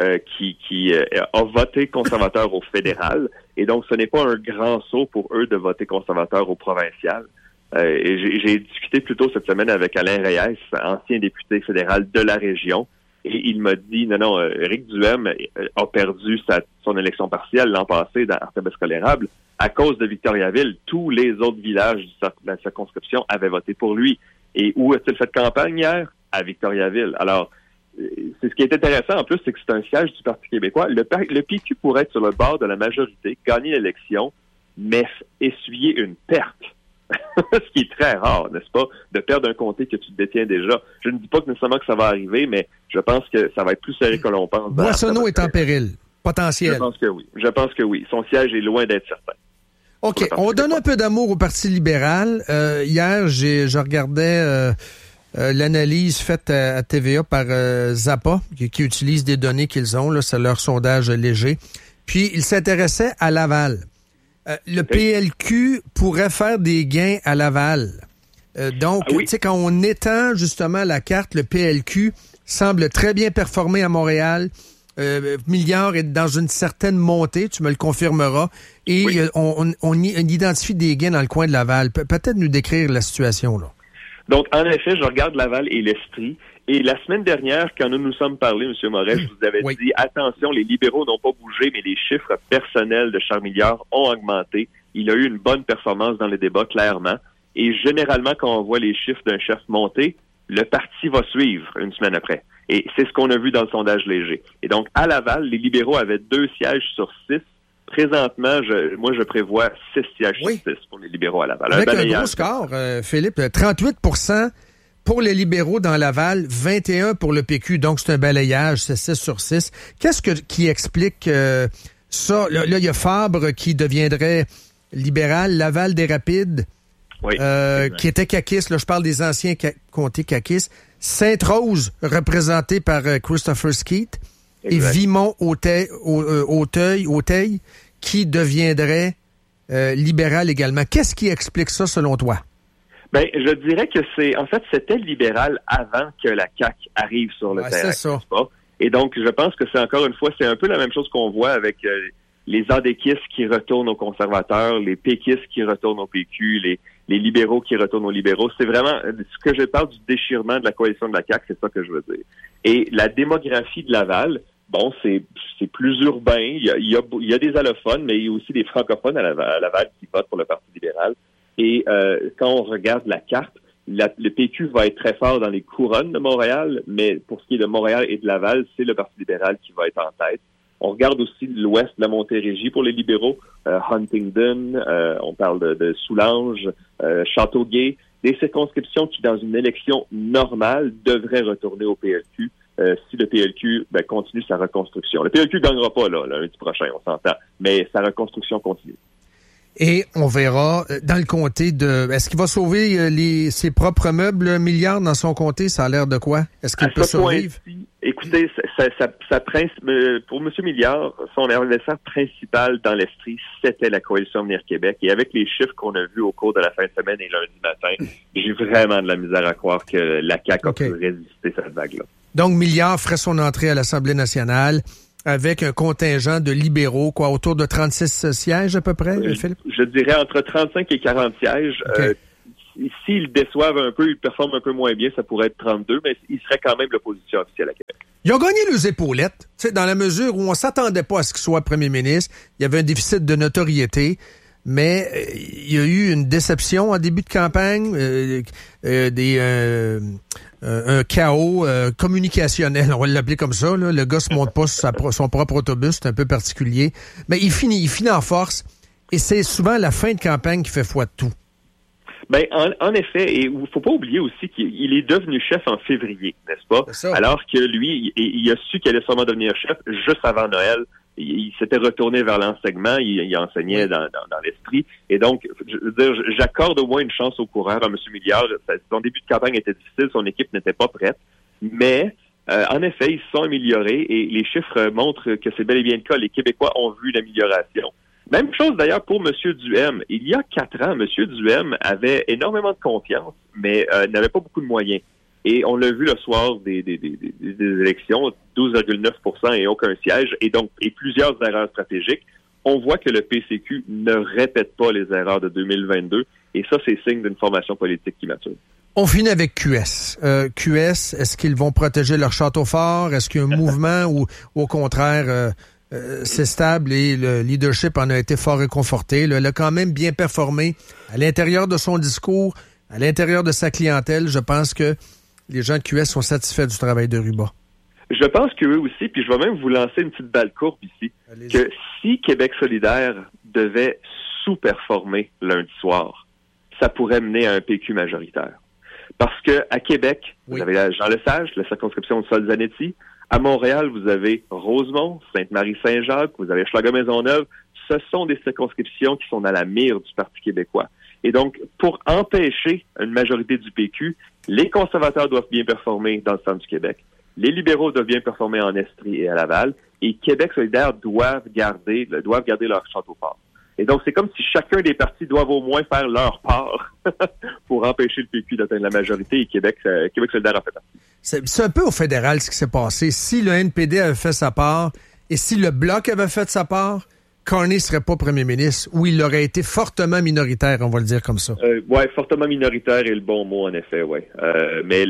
qui a voté conservateur au fédéral. Et donc, ce n'est pas un grand saut pour eux de voter conservateur au provincial. Et j'ai discuté plus tôt cette semaine avec Alain Reyes, ancien député fédéral de la région. Et il m'a dit, non, Éric Duhem a perdu son élection partielle l'an passé dans Arthabasca-l'Érable à cause de Victoriaville. Tous les autres villages de la circonscription avaient voté pour lui. Et où a-t-il fait campagne hier? À Victoriaville. Alors, c'est ce qui est intéressant en plus, c'est que c'est un siège du Parti québécois. Le PQ pourrait être sur le bord de la majorité, gagner l'élection, mais essuyer une perte. Ce qui est très rare, n'est-ce pas, de perdre un comté que tu détiens déjà. Je ne dis pas que nécessairement que ça va arriver, mais je pense que ça va être plus serré que l'on pense. Boissonneau est en péril, potentiel. Je pense que oui. Son siège est loin d'être certain. OK, on donne un peu d'amour au Parti libéral. Hier, je regardais l'analyse faite à TVA par Zappa, qui utilise des données qu'ils ont, là, c'est leur sondage léger. Puis, il s'intéressait à Laval. Le PLQ pourrait faire des gains à Laval. Tu sais, quand on étend justement la carte, le PLQ semble très bien performer à Montréal. Milliard est dans une certaine montée, tu me le confirmeras. Et on identifie des gains dans le coin de Laval. Peut-être nous décrire la situation, là. Donc, en effet, je regarde Laval et l'Estrie. Et la semaine dernière, quand nous nous sommes parlé, M. Moret, je vous avais dit, attention, les libéraux n'ont pas bougé, mais les chiffres personnels de Charles Milliard ont augmenté. Il a eu une bonne performance dans les débats, clairement. Et généralement, quand on voit les chiffres d'un chef monter, le parti va suivre une semaine après. Et c'est ce qu'on a vu dans le sondage léger. Et donc, à Laval, les libéraux avaient 2 sièges sur 6. Présentement, je prévois 6 sièges sur 6 pour les libéraux à Laval. Avec un gros score, Philippe, 38% pour les libéraux dans Laval, 21% pour le PQ, donc c'est un balayage, c'est 6 sur 6. Qu'est-ce qui explique ça? Là, il y a Fabre qui deviendrait libéral, Laval des Rapides, qui était caquiste, là je parle des anciens comtés caquistes, Sainte-Rose, représenté par Christopher Skeet, et Vimont-Auteuil, qui deviendrait libéral également. Qu'est-ce qui explique ça selon toi? Ben, je dirais que c'était libéral avant que la CAQ arrive sur le terrain. C'est ça. Et donc, je pense que c'est encore une fois, c'est un peu la même chose qu'on voit avec les adéquistes qui retournent aux conservateurs, les péquistes qui retournent au PQ, les libéraux qui retournent aux libéraux. C'est vraiment, ce que je parle du déchirement de la coalition de la CAQ, c'est ça que je veux dire. Et la démographie de Laval, bon, c'est plus urbain. Il y a des allophones, mais il y a aussi des francophones à Laval qui votent pour le Parti libéral. Et quand on regarde la carte, le PQ va être très fort dans les couronnes de Montréal, mais pour ce qui est de Montréal et de Laval, c'est le Parti libéral qui va être en tête. On regarde aussi l'ouest de la Montérégie pour les libéraux, Huntingdon, on parle de Soulanges, Châteauguay, des circonscriptions qui, dans une élection normale, devraient retourner au PLQ si le PLQ continue sa reconstruction. Le PLQ ne gagnera pas là, lundi prochain, on s'entend, mais sa reconstruction continue. Et on verra dans le comté est-ce qu'il va sauver ses propres meubles, 1 milliard dans son comté? Ça a l'air de quoi? Est-ce qu'il peut survivre? Écoutez, pour M. Milliard, son adversaire principal dans l'Estrie, c'était la Coalition Avenir Québec. Et avec les chiffres qu'on a vus au cours de la fin de semaine et lundi matin, j'ai vraiment de la misère à croire que la CAQ a pu résister cette vague-là. Donc, Milliard ferait son entrée à l'Assemblée nationale avec un contingent de libéraux, autour de 36 sièges à peu près, Philippe? Je dirais entre 35 et 40 sièges. Okay. S'ils déçoivent un peu, ils performent un peu moins bien, ça pourrait être 32, mais il serait quand même l'opposition officielle à Québec. Ils ont gagné les épaulettes, dans la mesure où on s'attendait pas à ce qu'il soit premier ministre. Il y avait un déficit de notoriété, mais il y a eu une déception en début de campagne, un chaos communicationnel, on va l'appeler comme ça. Là. Le gars se monte pas sur son propre autobus, c'est un peu particulier. Mais il finit en force, et c'est souvent la fin de campagne qui fait foi de tout. Ben, en effet, et il faut pas oublier aussi qu'il est devenu chef en février, n'est-ce pas? Alors que lui, il a su qu'il allait sûrement devenir chef juste avant Noël. Il s'était retourné vers l'enseignement, il enseignait dans l'Estrie. Et donc, je veux dire, j'accorde au moins une chance au coureur à M. Milliard. Son début de campagne était difficile, son équipe n'était pas prête. Mais, en effet, ils se sont améliorés et les chiffres montrent que c'est bel et bien le cas. Les Québécois ont vu l'amélioration. Même chose d'ailleurs pour M. Duhem. Il y a 4 ans, M. Duhem avait énormément de confiance, mais n'avait pas beaucoup de moyens. Et on l'a vu le soir des élections, 12,9% et aucun siège, et plusieurs erreurs stratégiques. On voit que le PCQ ne répète pas les erreurs de 2022, et ça, c'est signe d'une formation politique qui mature. On finit avec QS. QS, est-ce qu'ils vont protéger leur château fort? Est-ce qu'il y a un mouvement ou au contraire... c'est stable et le leadership en a été fort réconforté. Elle a quand même bien performé à l'intérieur de son discours, à l'intérieur de sa clientèle. Je pense que les gens de QS sont satisfaits du travail de Ruba. Je pense qu'eux aussi, puis je vais même vous lancer une petite balle courbe ici, que si Québec solidaire devait sous-performer lundi soir, ça pourrait mener à un PQ majoritaire. Parce que à Québec, vous avez Jean-Lesage, la circonscription de Sol-Zanetti. À Montréal, vous avez Rosemont, Sainte-Marie-Saint-Jacques, vous avez Schlager-Maisonneuve. Ce sont des circonscriptions qui sont dans la mire du Parti québécois. Et donc, pour empêcher une majorité du PQ, les conservateurs doivent bien performer dans le centre du Québec. Les libéraux doivent bien performer en Estrie et à Laval. Et Québec solidaire doivent garder leur château fort. Et donc, c'est comme si chacun des partis doivent au moins faire leur part pour empêcher le PQ d'atteindre la majorité, et Québec solidaire en fait partie. C'est un peu au fédéral ce qui s'est passé. Si le NPD avait fait sa part et si le Bloc avait fait sa part, Carney ne serait pas premier ministre, ou il aurait été fortement minoritaire, on va le dire comme ça. Oui, fortement minoritaire est le bon mot, en effet, oui. Mais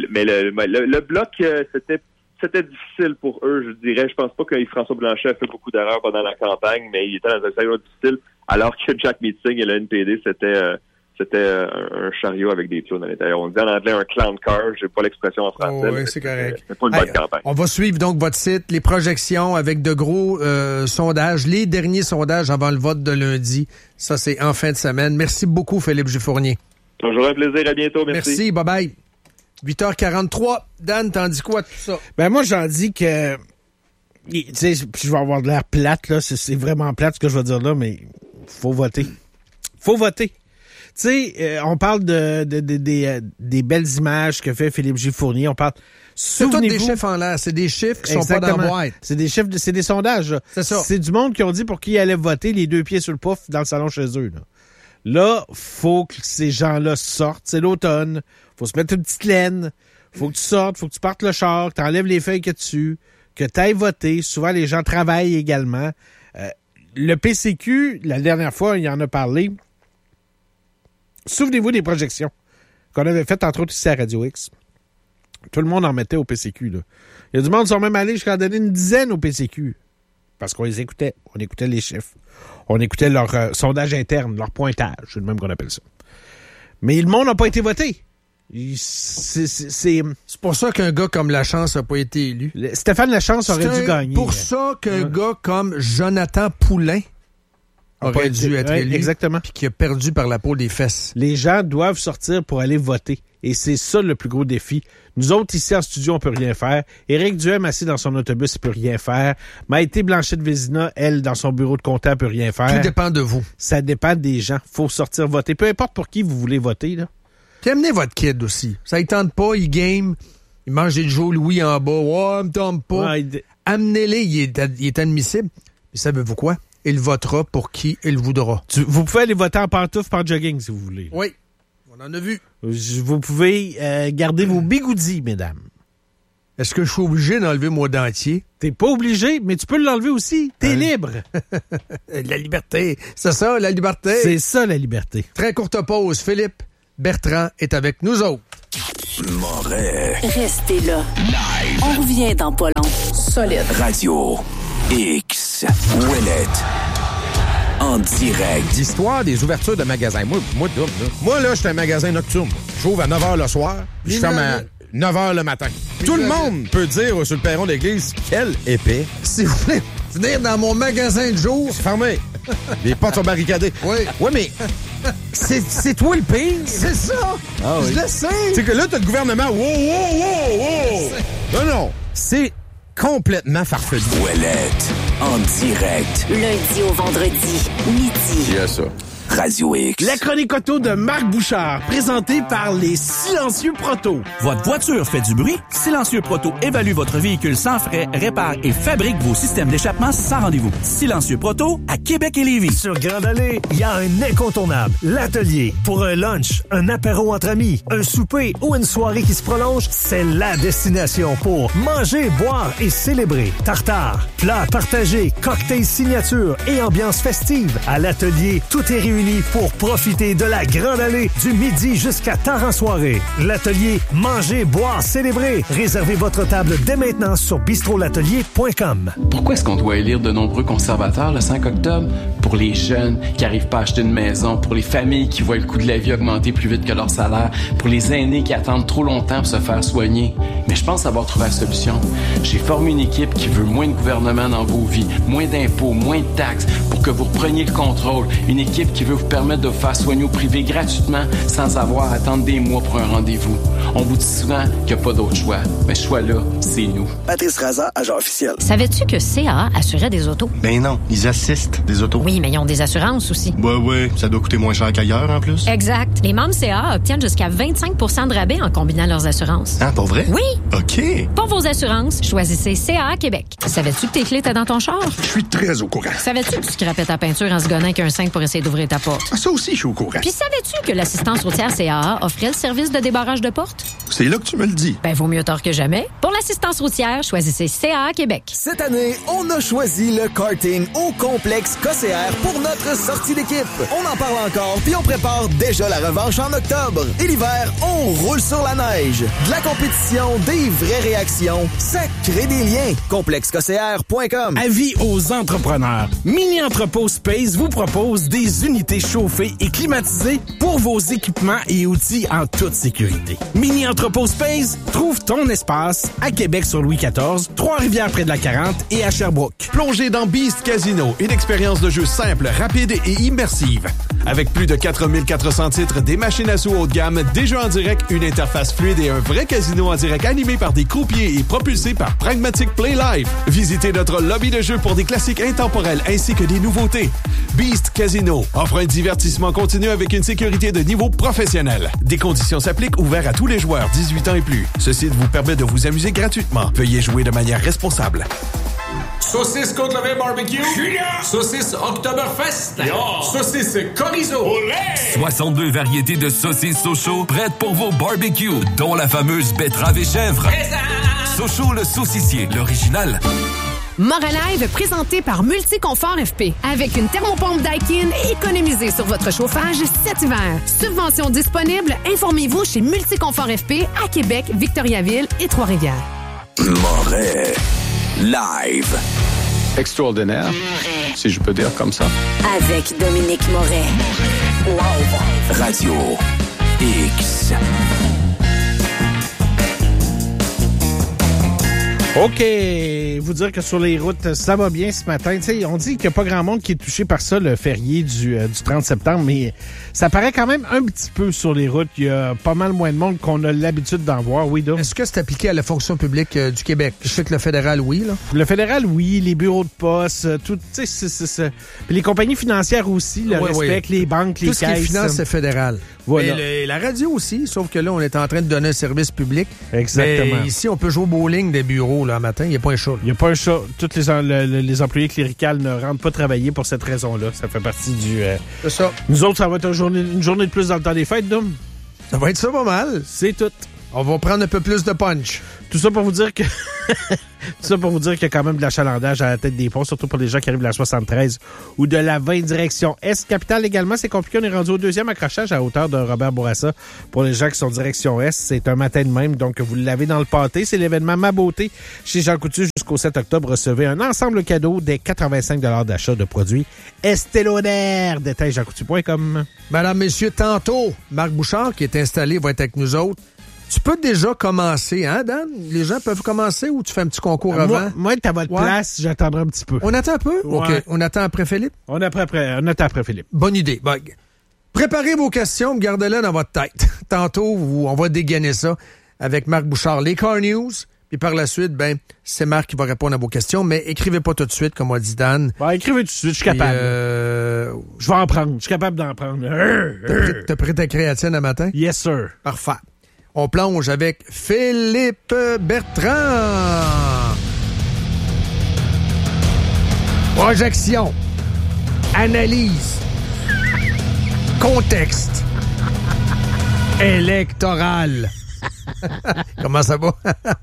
le Bloc, c'était difficile pour eux, je dirais. Je pense pas que François Blanchet a fait beaucoup d'erreurs pendant la campagne, mais il était dans un scénario difficile, alors que Jack Meeting et le NPD, c'était un chariot avec des clowns à l'intérieur. On dit en anglais un clown car, j'ai pas l'expression en français. Oui, c'est correct. C'est pas une bonne campagne. On va suivre donc votre site, les projections avec de gros sondages, les derniers sondages avant le vote de lundi. Ça, c'est en fin de semaine. Merci beaucoup, Philippe Gifournier. Toujours un plaisir. À bientôt. Merci. Bye-bye. 8h43. Dan, t'en dis quoi de tout ça? Ben, moi, j'en dis que... Tu sais, je vais avoir de l'air plate, là. C'est vraiment plate ce que je vais dire là, mais faut voter. Faut voter. Tu sais, on parle des belles images que fait Philippe Gifournier. On parle... C'est tous des chiffres en l'air. C'est des chiffres qui sont pas dans la boîte. C'est des chiffres, c'est des sondages. Là. C'est ça. C'est du monde qui ont dit pour qui ils allaient voter les 2 pieds sur le pouf dans le salon chez eux. Là, faut que ces gens-là sortent. C'est l'automne. Faut se mettre une petite laine. Faut que tu sortes. Faut que tu partes le char. Que t'enlèves les feuilles que tu... Que t'ailles voter. Souvent, les gens travaillent également. Le PCQ, la dernière fois, il en a parlé. Souvenez-vous des projections qu'on avait faites, entre autres, ici à Radio X. Tout le monde en mettait au PCQ. Là. Il y a du monde qui sont même allés jusqu'à en donner une dizaine au PCQ. Parce qu'on les écoutait. On écoutait les chiffres. On écoutait leur sondage interne, leur pointage. C'est le même qu'on appelle ça. Mais le monde n'a pas été voté. C'est pour ça qu'un gars comme Lachance n'a pas été élu. Stéphane Lachance aurait dû gagner. C'est pour ça qu'un gars comme Jonathan Poulain aurait dû être élu. Exactement. Puis qui a perdu par la peau des fesses. Les gens doivent sortir pour aller voter. Et c'est ça le plus gros défi. Nous autres, ici en studio, on peut rien faire. Éric Duhem, assis dans son autobus, il peut rien faire. Maïté Blanchette-Vézina, elle, dans son bureau de comptable, peut rien faire. Tout dépend de vous. Ça dépend des gens. Faut sortir voter. Peu importe pour qui vous voulez voter, là. Puis amenez votre kid aussi. Ça ne tente pas, il game, il mange des Joe Louis en bas. Ouais, me tente pas. Ouais, amenez-les, il est admissible. Puis savez-vous quoi? Il votera pour qui il voudra. Vous pouvez aller voter en pantoufles, par jogging, si vous voulez. Oui, on en a vu. Vous pouvez garder vos bigoudis, mesdames. Est-ce que je suis obligé d'enlever mon dentier? T'es pas obligé, mais tu peux l'enlever aussi. T'es libre. La liberté. C'est ça, la liberté. C'est ça, la liberté. Très courte pause. Philippe Bertrand est avec nous autres. Moret. Restez là. Live. On revient dans pas long. Solide. Radio X. Ouellette. En direct. L'histoire des ouvertures de magasins. Moi, là, j'étais un magasin nocturne. J'ouvre à 9h le soir, puis je ferme à 9h le matin. Tout le monde peut dire sur le perron de l'église, quel épais. Si vous voulez venir dans mon magasin de jour... C'est fermé. Les portes sont barricadées. Oui. Oui, mais c'est toi le pire. C'est ça. Ah, oui. Je le sais. C'est que là, t'as le gouvernement. Wow. Non. C'est complètement farfelu. Ouellette. En direct. Lundi au vendredi, midi. Il y a ça. Radio X. La chronique auto de Marc Bouchard, présentée par les Silencieux Proto. Votre voiture fait du bruit? Silencieux Proto évalue votre véhicule sans frais, répare et fabrique vos systèmes d'échappement sans rendez-vous. Silencieux Proto à Québec et Lévis. Sur Grande Allée, il y a un incontournable. L'Atelier. Pour un lunch, un apéro entre amis, un souper ou une soirée qui se prolonge, c'est la destination pour manger, boire et célébrer. Tartare, plats partagés, cocktails signature et ambiance festive. À l'Atelier, tout est réuni pour profiter de la Grande Allée du midi jusqu'à tard en soirée. L'Atelier, manger, boire, célébrer. Réservez votre table dès maintenant sur bistrolatelier.com. Pourquoi est-ce qu'on doit élire de nombreux conservateurs le 5 octobre? Pour les jeunes qui n'arrivent pas à acheter une maison, pour les familles qui voient le coût de la vie augmenter plus vite que leur salaire, pour les aînés qui attendent trop longtemps pour se faire soigner. Mais je pense avoir trouvé la solution. J'ai formé une équipe qui veut moins de gouvernement dans vos vies, moins d'impôts, moins de taxes, pour que vous repreniez le contrôle. Une équipe qui veut vous permettre de vous faire soigner au privé gratuitement sans avoir à attendre des mois pour un rendez-vous. On vous dit souvent qu'il n'y a pas d'autre choix. Mais ce choix-là, c'est nous. Patrice Raza, agent officiel. Savais-tu que CA assurait des autos? Ben non, ils assistent des autos. Oui, mais ils ont des assurances aussi. Ouais, ça doit coûter moins cher qu'ailleurs en plus. Exact. Les membres CA obtiennent jusqu'à 25 % de rabais en combinant leurs assurances. Ah, pour vrai? Oui. OK. Pour vos assurances, choisissez CA Québec. Savais-tu que tes clés étaient dans ton char? Je suis très au courant. Savais-tu que tu scrapais ta peinture en se gonnant avec un 5 pour essayer d'ouvrir ta porte? Ah, ça aussi, je suis au courant. Puis savais-tu que l'assistance routière CAA offrait le service de débarrage de porte? C'est là que tu me le dis. Ben, vaut mieux tard que jamais. Pour l'assistance routière, choisissez CAA Québec. Cette année, on a choisi le karting au complexe KCR pour notre sortie d'équipe. On en parle encore, puis on prépare déjà la revanche en octobre. Et l'hiver, on roule sur la neige. De la compétition, des vraies réactions, ça crée des liens. ComplexeKCR.com. Avis aux entrepreneurs. Mini Entrepôt Space vous propose des unités chauffées et climatisées pour vos équipements et outils en toute sécurité. Mini Entrepôt Space trouve ton espace à Québec sur Louis XIV, Trois-Rivières près de la 40 et à Sherbrooke. Plongez dans Beast Casino, une expérience de jeu simple, rapide et immersive. Avec plus de 4400 titres, des machines à sous haut de gamme, des jeux en direct, une interface fluide et un vrai casino en direct animé par des croupiers et propulsé par Pragmatic Play Live. Visitez notre lobby de jeu pour des classiques intemporels ainsi que des nouveautés. Beast Casino offre un divertissement continu avec une sécurité de niveau professionnel. Des conditions s'appliquent, ouvert à tous les joueurs 18 ans et plus. Ce site vous permet de vous amuser gratuitement. Veuillez jouer de manière responsable. Saucisse Côte Levée Barbecue. Saucisse Oktoberfest. Saucisse Chorizo. 62 variétés de saucisses Sochaux prêtes pour vos barbecues, dont la fameuse betterave et chèvre. Sochaux le saucissier, l'original. Moralive présenté par Multiconfort FP. Avec une thermopompe Daikin, économisez sur votre chauffage cet hiver. Subvention disponible, informez-vous chez Multiconfort FP à Québec, Victoriaville et Trois-Rivières. Moret. Live. Extraordinaire, si je peux dire comme ça. Avec Dominique Moret. Live. Radio X. OK. Vous dire que sur les routes, ça va bien ce matin. T'sais, on dit qu'il n'y a pas grand monde qui est touché par ça, le férié du 30 septembre, mais ça paraît quand même un petit peu sur les routes. Il y a pas mal moins de monde qu'on a l'habitude d'en voir. Oui, Dom? Est-ce que c'est appliqué à la fonction publique du Québec? Je sais que le fédéral, oui. Là. Le fédéral, oui. Les bureaux de poste, tout. Tu sais, puis les compagnies financières aussi, le respect, les banques, les caisses. Tout ce qui est finance, c'est fédéral. Voilà. Et la radio aussi, sauf que là, on est en train de donner un service public. Exactement. Mais ici, on peut jouer au bowling des bureaux là, le matin. Il n'y a pas un chat. Il n'y a pas un chat. Tous les employés cléricales ne rentrent pas travailler pour cette raison-là. Ça fait partie du... C'est ça. Nous autres, ça va être une journée de plus dans le temps des fêtes, Dom. Ça va être ça pas mal. C'est tout. On va prendre un peu plus de punch. Tout ça pour vous dire que... Tout ça pour vous dire qu'il y a quand même de l'achalandage à la tête des ponts, surtout pour les gens qui arrivent de la 73 ou de la 20 direction Est. Capitale également, c'est compliqué. On est rendu au deuxième accrochage à hauteur de Robert Bourassa. Pour les gens qui sont direction Est, c'est un matin de même, donc vous l'avez dans le pâté. C'est l'événement Ma Beauté chez Jean Coutu jusqu'au 7 octobre. Recevez un ensemble cadeau des 85 $ d'achat de produits Estée Lauder. Détail jeancoutu.com. Madame, messieurs, tantôt, Marc Bouchard, qui est installé, va être avec nous autres. Tu peux déjà commencer, hein, Dan? Les gens peuvent commencer ou tu fais un petit concours avant? Moi, t'es à votre place, j'attendrai un petit peu. On attend un peu? Ouais. OK. On attend après Philippe? On attend après Philippe. Bonne idée. Bon, préparez vos questions, gardez-les dans votre tête. Tantôt, on va dégainer ça avec Marc Bouchard, les Car News. Puis par la suite, c'est Marc qui va répondre à vos questions, mais écrivez pas tout de suite, comme a dit Dan. Écrivez tout de suite, je suis capable. Je vais en prendre, je suis capable d'en prendre. T'as pris ta créatine à matin? Yes, sir. Parfait. On plonge avec Philippe Bertrand. Projection. Analyse. Contexte. Électoral. Comment ça va?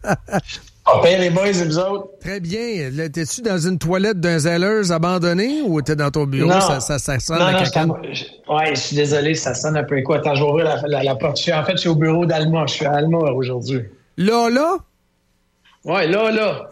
Les boys et vous autres? Très bien. Là, t'es-tu dans une toilette d'un Zellers abandonné ou t'es dans ton bureau? Non. Ça sonne la cacane? Je suis désolé, ça sonne un peu quoi. Attends, je vais ouvrir la porte. Je suis au bureau d'Alma. Je suis à Alma aujourd'hui. Là? Ouais, là.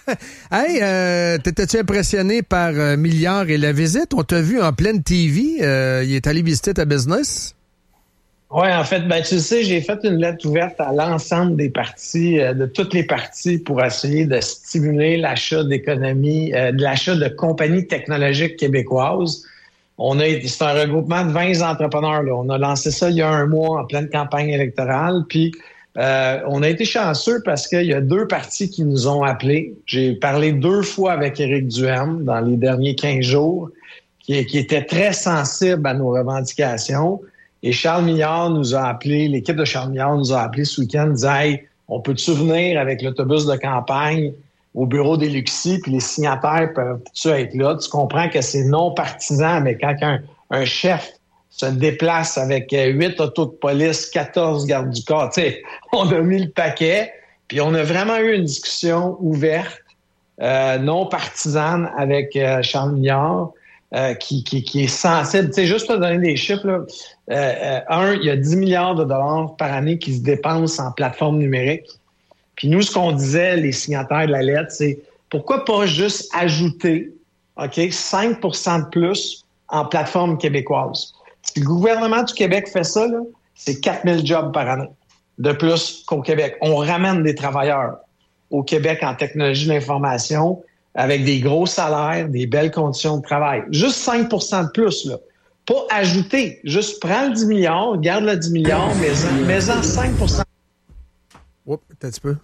Hey, t'étais-tu impressionné par Milliard et la visite? On t'a vu en pleine TV. Il est allé visiter ta business? Oui, en fait, tu sais, j'ai fait une lettre ouverte à l'ensemble des partis, de toutes les partis, pour essayer de stimuler l'achat d'économies, de l'achat de compagnies technologiques québécoises. C'est un regroupement de 20 entrepreneurs, là. On a lancé ça il y a un mois en pleine campagne électorale, puis on a été chanceux parce qu'il y a 2 partis qui nous ont appelés. J'ai parlé 2 fois avec Éric Duhaime dans les derniers 15 jours, qui était très sensible à nos revendications. Et Charles Millard nous a appelé, l'équipe de Charles Millard nous a appelé ce week-end, disait « Hey, on peut-tu venir avec l'autobus de campagne au bureau des Luxis, puis les signataires peuvent-tu être là? » Tu comprends que c'est non partisan, mais quand un chef se déplace avec 8 autos de police, 14 gardes du corps, tu sais, on a mis le paquet, puis on a vraiment eu une discussion ouverte, non partisane avec Charles Millard. Qui est sensible. Tu sais, juste pour donner des chiffres, là, il y a 10 milliards de dollars par année qui se dépensent en plateforme numérique. Puis nous, ce qu'on disait, les signataires de la lettre, c'est pourquoi pas juste ajouter 5 % de plus en plateforme québécoise. Si le gouvernement du Québec fait ça, là, c'est 4000 jobs par année de plus qu'au Québec. On ramène des travailleurs au Québec en technologie de l'information avec des gros salaires, des belles conditions de travail. Juste 5 % de plus, là. Pas ajouter. Juste prends le 10 milliards, garde le 10 milliards, mais-en 5 %. Oups, un petit peu.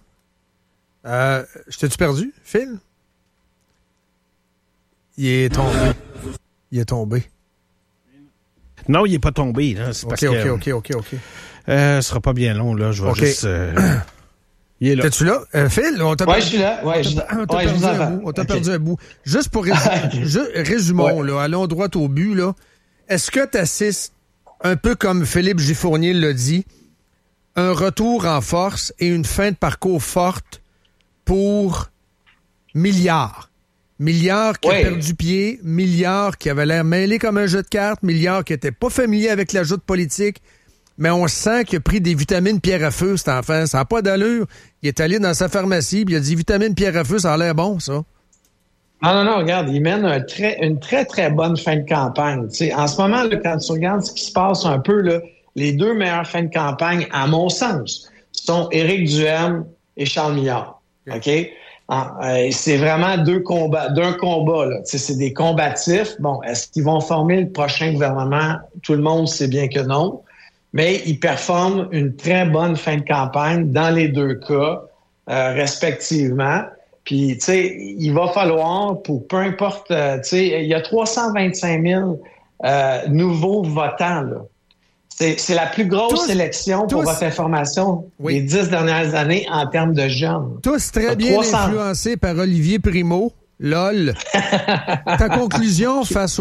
Je t'ai-tu perdu, Phil? Il est tombé. Non, il n'est pas tombé. Là. C'est parce que, OK. Ce sera pas bien long, là. Je vais juste... Il est là. T'es-tu là? Phil, on t'a perdu. Je suis là. On t'a perdu un bout. Juste pour résumons, là, allons droit au but, là. Est-ce que tu assistes, un peu comme Philippe Giffournier l'a dit, un retour en force et une fin de parcours forte pour Milliard? Milliard qui a perdu pied, Milliard qui avait l'air mêlé comme un jeu de cartes, Milliard qui était pas familier avec la joute politique, mais on sent qu'il a pris des vitamines pierre à feu, cet enfant. Ça n'a pas d'allure. Il est allé dans sa pharmacie, puis il a dit vitamines pierre à feu, ça a l'air bon, ça. Non, regarde, il mène une très, très bonne fin de campagne. T'sais, en ce moment, là, quand tu regardes ce qui se passe un peu, là, les 2 meilleures fins de campagne, à mon sens, sont Éric Duhaime et Charles Millard. OK? C'est vraiment d'un combat, là. C'est des combatifs. Bon, est-ce qu'ils vont former le prochain gouvernement? Tout le monde sait bien que non. Mais ils performent une très bonne fin de campagne dans les deux cas, respectivement. Puis, tu sais, il va falloir, pour peu importe, tu sais, il y a 325 000 nouveaux votants, là. C'est la plus grosse élection, pour votre information, des 10 dernières années en termes de jeunes. Tous très bien influencés par Olivier Primo. LOL. Ta conclusion face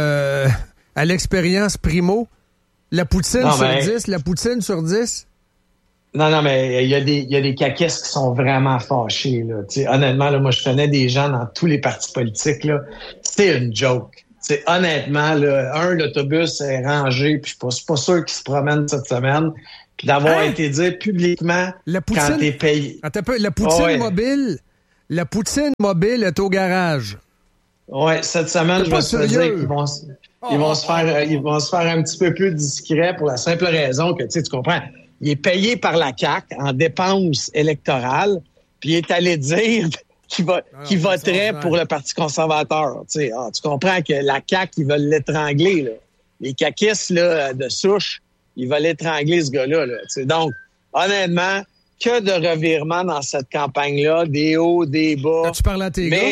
à l'expérience Primo? La poutine sur 10? La poutine sur 10? Non, mais il y a des caquistes qui sont vraiment fâchés, là. T'sais, honnêtement, là, moi, je connais des gens dans tous les partis politiques, là. C'est une joke. T'sais, honnêtement, là, l'autobus est rangé, puis je suis pas sûr qu'il se promène cette semaine. Puis d'avoir été dit publiquement quand t'es payé. La poutine mobile, la poutine mobile est au garage. Ouais, cette semaine, je vais te dire qu'ils vont se faire un petit peu plus discret pour la simple raison que, tu comprends, il est payé par la CAQ en dépenses électorales, puis il est allé dire qu'il voterait pour le Parti conservateur. Tu comprends que la CAQ, ils veulent l'étrangler, là. Les caquistes, là, de souche, ils veulent étrangler ce gars-là, là. Donc, honnêtement, que de revirements dans cette campagne-là, des hauts, des bas. Tu parles à tes gars?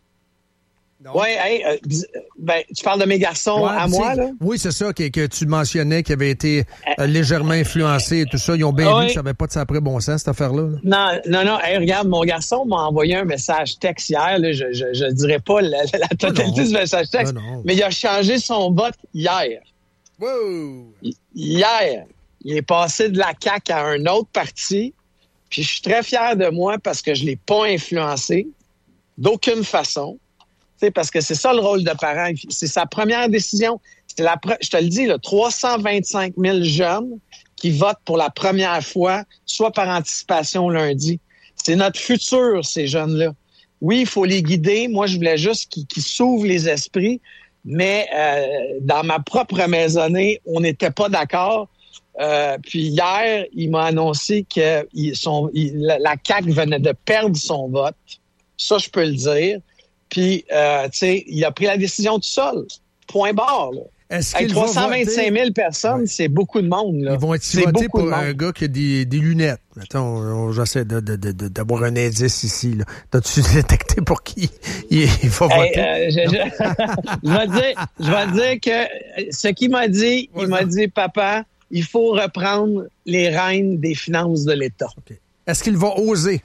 Oui, tu parles de mes garçons à moi, là? Oui, c'est ça que tu mentionnais, qui avait été légèrement influencé et tout ça. Ils ont bien vu que ça n'avait pas de après bon sens, cette affaire-là. Non. Hey, regarde, mon garçon m'a envoyé un message texte hier. Là, je dirais pas la totalité du message texte, mais il a changé son vote hier. Wow! Hier, il est passé de la CAQ à un autre parti. Puis je suis très fier de moi parce que je l'ai pas influencé d'aucune façon. T'sais, parce que c'est ça le rôle de parent. C'est sa première décision. Je te le dis, là, 325 000 jeunes qui votent pour la première fois, soit par anticipation lundi. C'est notre futur, ces jeunes-là. Oui, il faut les guider. Moi, je voulais juste qu'ils s'ouvrent les esprits. Mais dans ma propre maisonnée, on n'était pas d'accord. Puis hier, il m'a annoncé que la CAQ venait de perdre son vote. Ça, je peux le dire. Puis, tu sais, il a pris la décision tout seul. Point barre, là. Avec 325 000 personnes, c'est beaucoup de monde, là. Ils vont être votés pour un gars qui a des lunettes. Attends, j'essaie d'avoir un indice ici, là. T'as-tu détecté pour qui il va voter? Je vais dire que ce qu'il m'a dit, il m'a dit, papa, il faut reprendre les rênes des finances de l'État. Okay. Est-ce qu'il va oser?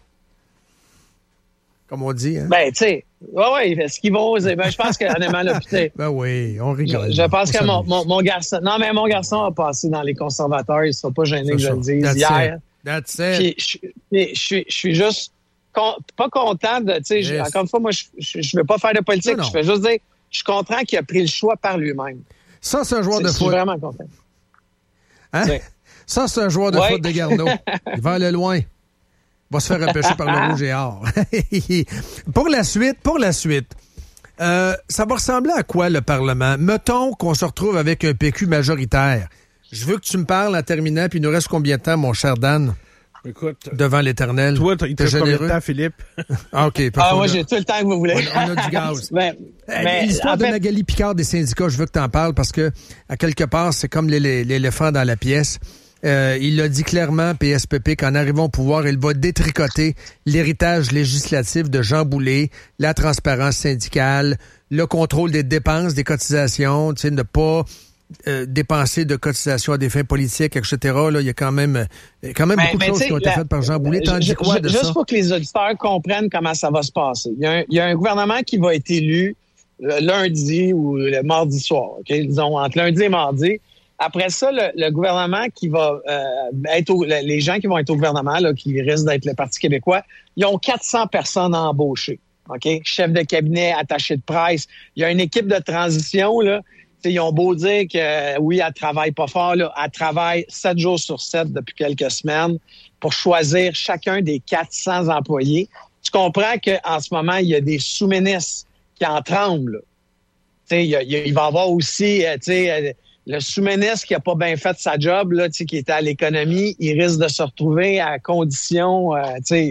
Comme on dit, hein? Ben, tu sais, oui, est-ce qu'ils vont oser? Ben, je pense que, honnêtement, là, putain. Ben oui, on rigole. Je pense que mon garçon, non, mais mon garçon a passé dans les conservateurs, il ne sera pas gêné que je le dise hier. That's it. Je suis juste pas content de, tu sais, encore une fois, moi, je ne veux pas faire de politique, je fais juste dire, je suis content qu'il a pris le choix par lui-même. Ça, c'est un joueur de foot. Je suis vraiment content. Hein? Ouais. Ça, c'est un joueur de foot de Garneau. Il va aller loin. Va se faire repêcher par le Rouge et Or. Pour la suite, ça va ressembler à quoi le Parlement? Mettons qu'on se retrouve avec un PQ majoritaire. Je veux que tu me parles en terminant, puis il nous reste combien de temps, mon cher Dan? Écoute, devant l'Éternel. Toi, il te reste combien de temps, Philippe? Ah, OK. Moi, j'ai tout le temps que vous voulez. On a du gaz. L'histoire de Magali Picard des syndicats, je veux que tu en parles parce que, à quelque part, c'est comme l'éléphant dans la pièce. Il l'a dit clairement, PSPP, qu'en arrivant au pouvoir, il va détricoter l'héritage législatif de Jean Boulet, la transparence syndicale, le contrôle des dépenses, des cotisations, tu sais, ne pas dépenser de cotisations à des fins politiques, etc. Là, il y a quand même beaucoup de choses qui ont été faites par Jean Boulet. T'en dis quoi de ça? Juste pour que les auditeurs comprennent comment ça va se passer. Il y a un gouvernement qui va être élu lundi ou le mardi soir, OK? Disons, entre lundi et mardi. Après ça, le gouvernement qui va les gens qui vont être au gouvernement, là, qui risquent d'être le Parti québécois, ils ont 400 personnes à embaucher. OK? Chef de cabinet, attaché de presse. Il y a une équipe de transition, là. T'sais, ils ont beau dire que oui, elle travaille pas fort, là. Elle travaille 7 jours sur 7 depuis quelques semaines pour choisir chacun des 400 employés. Tu comprends qu'en ce moment, il y a des sous-ministres qui en tremblent, là. Il va y avoir aussi, le sous-ministre qui a pas bien fait sa job, là, qui était à l'économie, il risque de se retrouver à condition,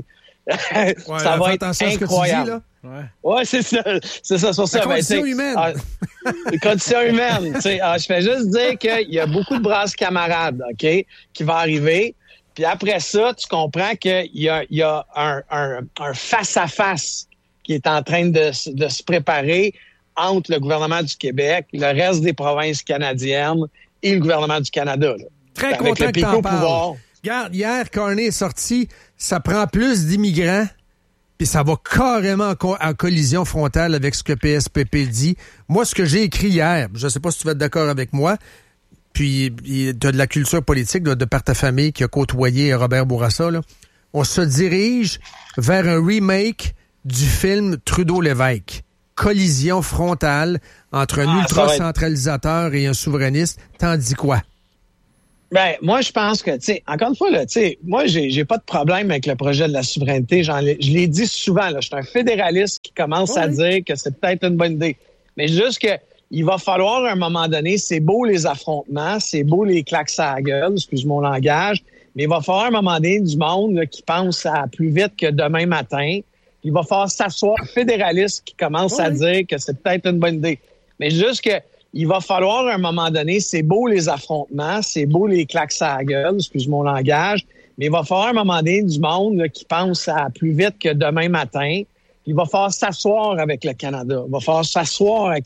Ça va être incroyable. Ouais, c'est ça. C'est ça, sur ça. La condition humaine. Condition humaine. Je fais juste dire qu'il y a beaucoup de brasses camarades, OK, qui vont arriver. Puis après ça, tu comprends qu'il y a un face-à-face qui est en train de se préparer entre le gouvernement du Québec, le reste des provinces canadiennes et le gouvernement du Canada. Là. Très content que t'en parles. Regarde, hier, Carney est sorti, ça prend plus d'immigrants, puis ça va carrément en collision frontale avec ce que PSPP dit. Moi, ce que j'ai écrit hier, je ne sais pas si tu vas être d'accord avec moi, puis tu as de la culture politique de par ta famille qui a côtoyé Robert Bourassa, là. On se dirige vers un remake du film Trudeau-Lévesque. Collision frontale entre un ultra-centralisateur et un souverainiste. T'en dis quoi? Ben, moi, je pense que, encore une fois, là, moi, j'ai pas de problème avec le projet de la souveraineté. Je l'ai dit souvent, là, je suis un fédéraliste qui commence à dire que c'est peut-être une bonne idée. Mais juste que il va falloir, à un moment donné, c'est beau les affrontements, c'est beau les claques à la gueule, excuse mon langage, mais il va falloir, à un moment donné, du monde là, qui pense à plus vite que demain matin. Il va falloir s'asseoir, un fédéraliste qui commence à dire que c'est peut-être une bonne idée. Mais juste que il va falloir, à un moment donné, c'est beau les affrontements, c'est beau les claques à la gueule, excuse mon langage, mais il va falloir, à un moment donné, du monde là, qui pense à plus vite que demain matin. Il va falloir s'asseoir avec le Canada. Il va falloir s'asseoir avec